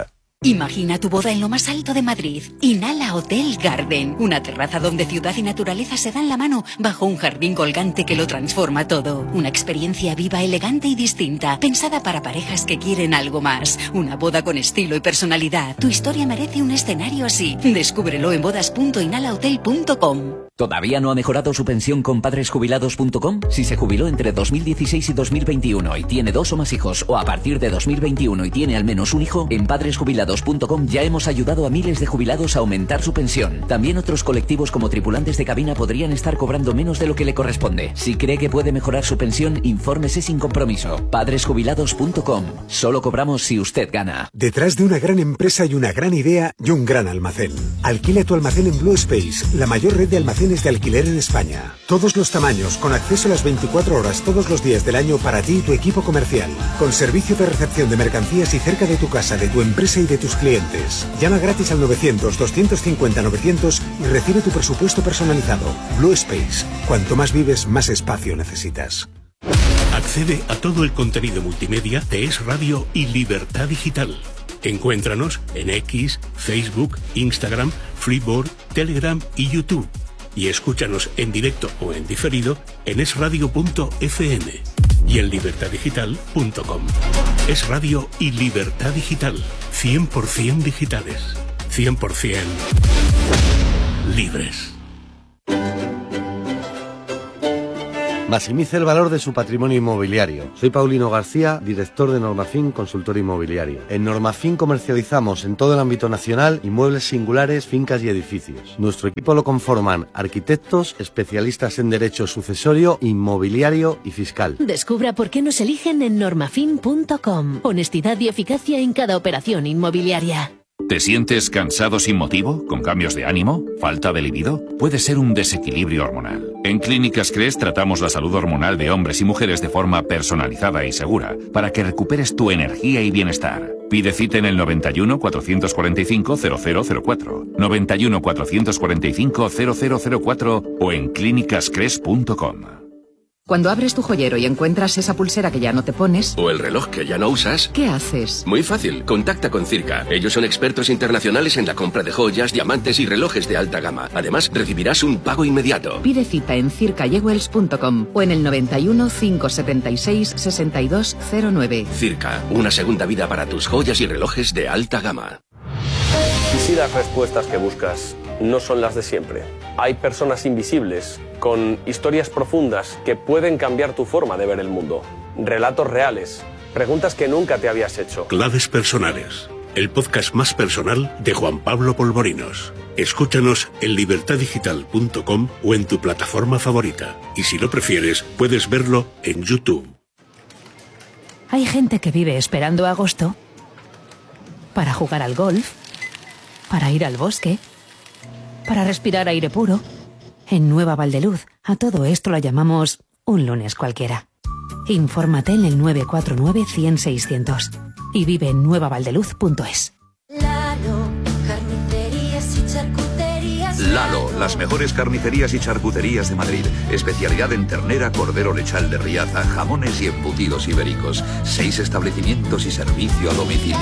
Imagina tu boda en lo más alto de Madrid. Inhala Hotel Garden. Una terraza donde ciudad y naturaleza se dan la mano bajo un jardín colgante que lo transforma todo. Una experiencia viva, elegante y distinta. Pensada para parejas que quieren algo más. Una boda con estilo y personalidad. Tu historia merece un escenario así. Descúbrelo en bodas.inhalahotel.com. ¿Todavía no ha mejorado su pensión con padresjubilados.com? Si se jubiló entre 2016 y 2021 y tiene 2 o más hijos, o a partir de 2021 y tiene al menos un hijo, en padresjubilados.com ya hemos ayudado a miles de jubilados a aumentar su pensión. También otros colectivos como tripulantes de cabina podrían estar cobrando menos de lo que le corresponde. Si cree que puede mejorar su pensión, infórmese sin compromiso. Padresjubilados.com. Solo cobramos si usted gana. Detrás de una gran empresa hay una gran idea y un gran almacén. Alquila tu almacén en Blue Space, la mayor red de almacenes de alquiler en España. Todos los tamaños, con acceso a las 24 horas todos los días del año para ti y tu equipo comercial. Con servicio de recepción de mercancías y cerca de tu casa, de tu empresa y de tus clientes. Llama gratis al 900-250-900 y recibe tu presupuesto personalizado. Blue Space. Cuanto más vives, más espacio necesitas. Accede a todo el contenido multimedia de Es Radio y Libertad Digital. Encuéntranos en X, Facebook, Instagram, Freeboard, Telegram y YouTube. Y escúchanos en directo o en diferido en esradio.fm y en libertaddigital.com. Es Radio y Libertad Digital. 100% digitales. 100% libres. Maximice el valor de su patrimonio inmobiliario. Soy Paulino García, director de Normafin Consultor Inmobiliario. En Normafin comercializamos en todo el ámbito nacional inmuebles singulares, fincas y edificios. Nuestro equipo lo conforman arquitectos, especialistas en derecho sucesorio, inmobiliario y fiscal. Descubra por qué nos eligen en normafin.com. Honestidad y eficacia en cada operación inmobiliaria. ¿Te sientes cansado sin motivo? ¿Con cambios de ánimo? ¿Falta de libido? Puede ser un desequilibrio hormonal. En Clínicas Cres tratamos la salud hormonal de hombres y mujeres de forma personalizada y segura para que recuperes tu energía y bienestar. Pide cita en el 91 445 0004, 91 445 0004 o en clínicascres.com. Cuando abres tu joyero y encuentras esa pulsera que ya no te pones... O el reloj que ya no usas... ¿Qué haces? Muy fácil, contacta con Circa. Ellos son expertos internacionales en la compra de joyas, diamantes y relojes de alta gama. Además, recibirás un pago inmediato. Pide cita en circajewels.com o en el 91 576 6209. Circa, una segunda vida para tus joyas y relojes de alta gama. ¿Y si las respuestas que buscas no son las de siempre? Hay personas invisibles, con historias profundas que pueden cambiar tu forma de ver el mundo. Relatos reales, preguntas que nunca te habías hecho. Claves personales, el podcast más personal de Juan Pablo Polvorinos. Escúchanos en libertaddigital.com o en tu plataforma favorita. Y si lo prefieres, puedes verlo en YouTube. Hay gente que vive esperando agosto para jugar al golf, para ir al bosque, para respirar aire puro. En Nueva Valdeluz, a todo esto lo llamamos un lunes cualquiera. Infórmate en el 949 100 600 y vive en nuevavaldeluz.es. Lalo, las mejores carnicerías y charcuterías de Madrid. Especialidad en ternera, cordero lechal de Riaza, jamones y embutidos ibéricos. 6 establecimientos y servicio a domicilio.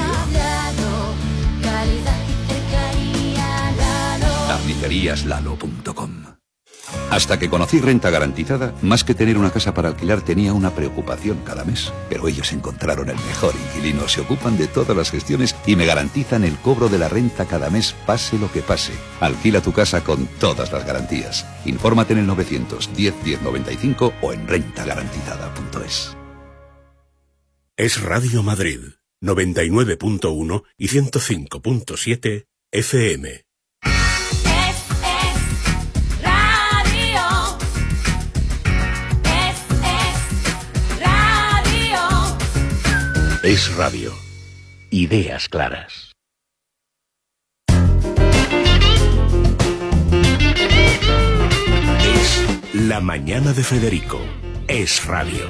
Carniceríaslalo.com. Hasta que conocí Renta Garantizada, más que tener una casa para alquilar tenía una preocupación cada mes. Pero ellos encontraron el mejor inquilino, se ocupan de todas las gestiones y me garantizan el cobro de la renta cada mes, pase lo que pase. Alquila tu casa con todas las garantías. Infórmate en el 910 1095 o en rentagarantizada.es. Es Radio Madrid, 99.1 y 105.7 FM. Es Radio. Ideas claras. Es La Mañana de Federico. Es Radio.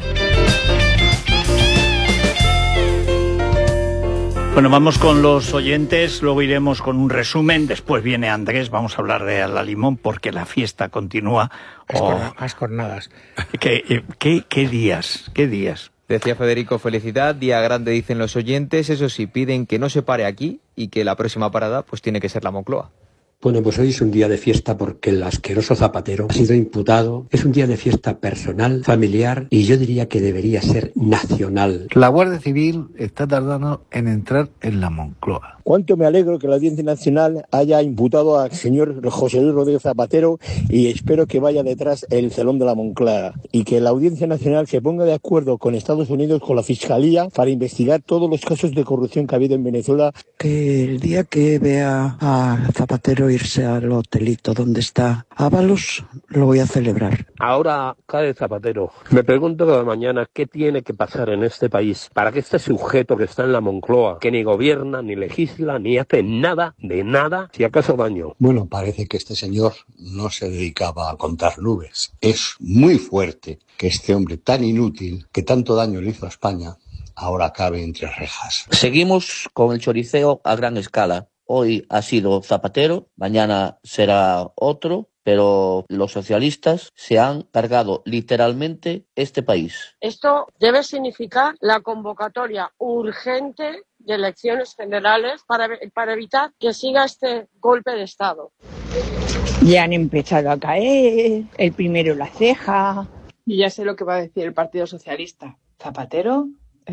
Bueno, vamos con los oyentes, luego iremos con un resumen, después viene Andrés, vamos a hablar de la Limón porque la fiesta continúa. Ascornadas. ¿Qué días? Decía Federico, felicidad, día grande dicen los oyentes, eso sí, piden que no se pare aquí y que la próxima parada pues tiene que ser la Moncloa. Bueno, pues hoy es un día de fiesta porque el asqueroso Zapatero ha sido imputado. Es un día de fiesta personal, familiar y yo diría que debería ser nacional. La Guardia Civil está tardando en entrar en la Moncloa. Cuánto me alegro que la Audiencia Nacional haya imputado al señor José Luis Rodríguez Zapatero y espero que vaya detrás el Salón de la Moncloa y que la Audiencia Nacional se ponga de acuerdo con Estados Unidos, con la Fiscalía, para investigar todos los casos de corrupción que ha habido en Venezuela. Que el día que vea a Zapatero irse al hotelito donde está Ábalos, lo voy a celebrar. Ahora cae Zapatero. Me pregunto cada mañana qué tiene que pasar en este país para que este sujeto que está en la Moncloa, que ni gobierna, ni legisla, ni hace nada, de nada, si acaso daño. Bueno, parece que este señor no se dedicaba a contar nubes. Es muy fuerte que este hombre tan inútil, que tanto daño le hizo a España, ahora acabe entre rejas. Seguimos con el choriceo a gran escala. Hoy ha sido Zapatero, mañana será otro, pero los socialistas se han cargado literalmente este país. Esto debe significar la convocatoria urgente de elecciones generales para evitar que siga este golpe de Estado. Ya han empezado a caer, el primero la ceja. Y ya sé lo que va a decir el Partido Socialista. ¿Zapatero?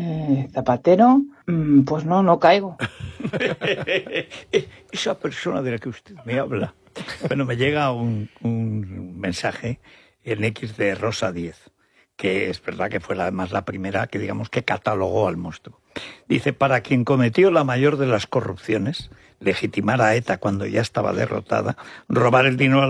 Pues no caigo. Esa persona de la que usted me habla. Bueno, me llega un mensaje en X de Rosa 10, que es verdad que fue además la primera que digamos que catalogó al monstruo. Dice, para quien cometió la mayor de las corrupciones, legitimar a ETA cuando ya estaba derrotada, robar el dinero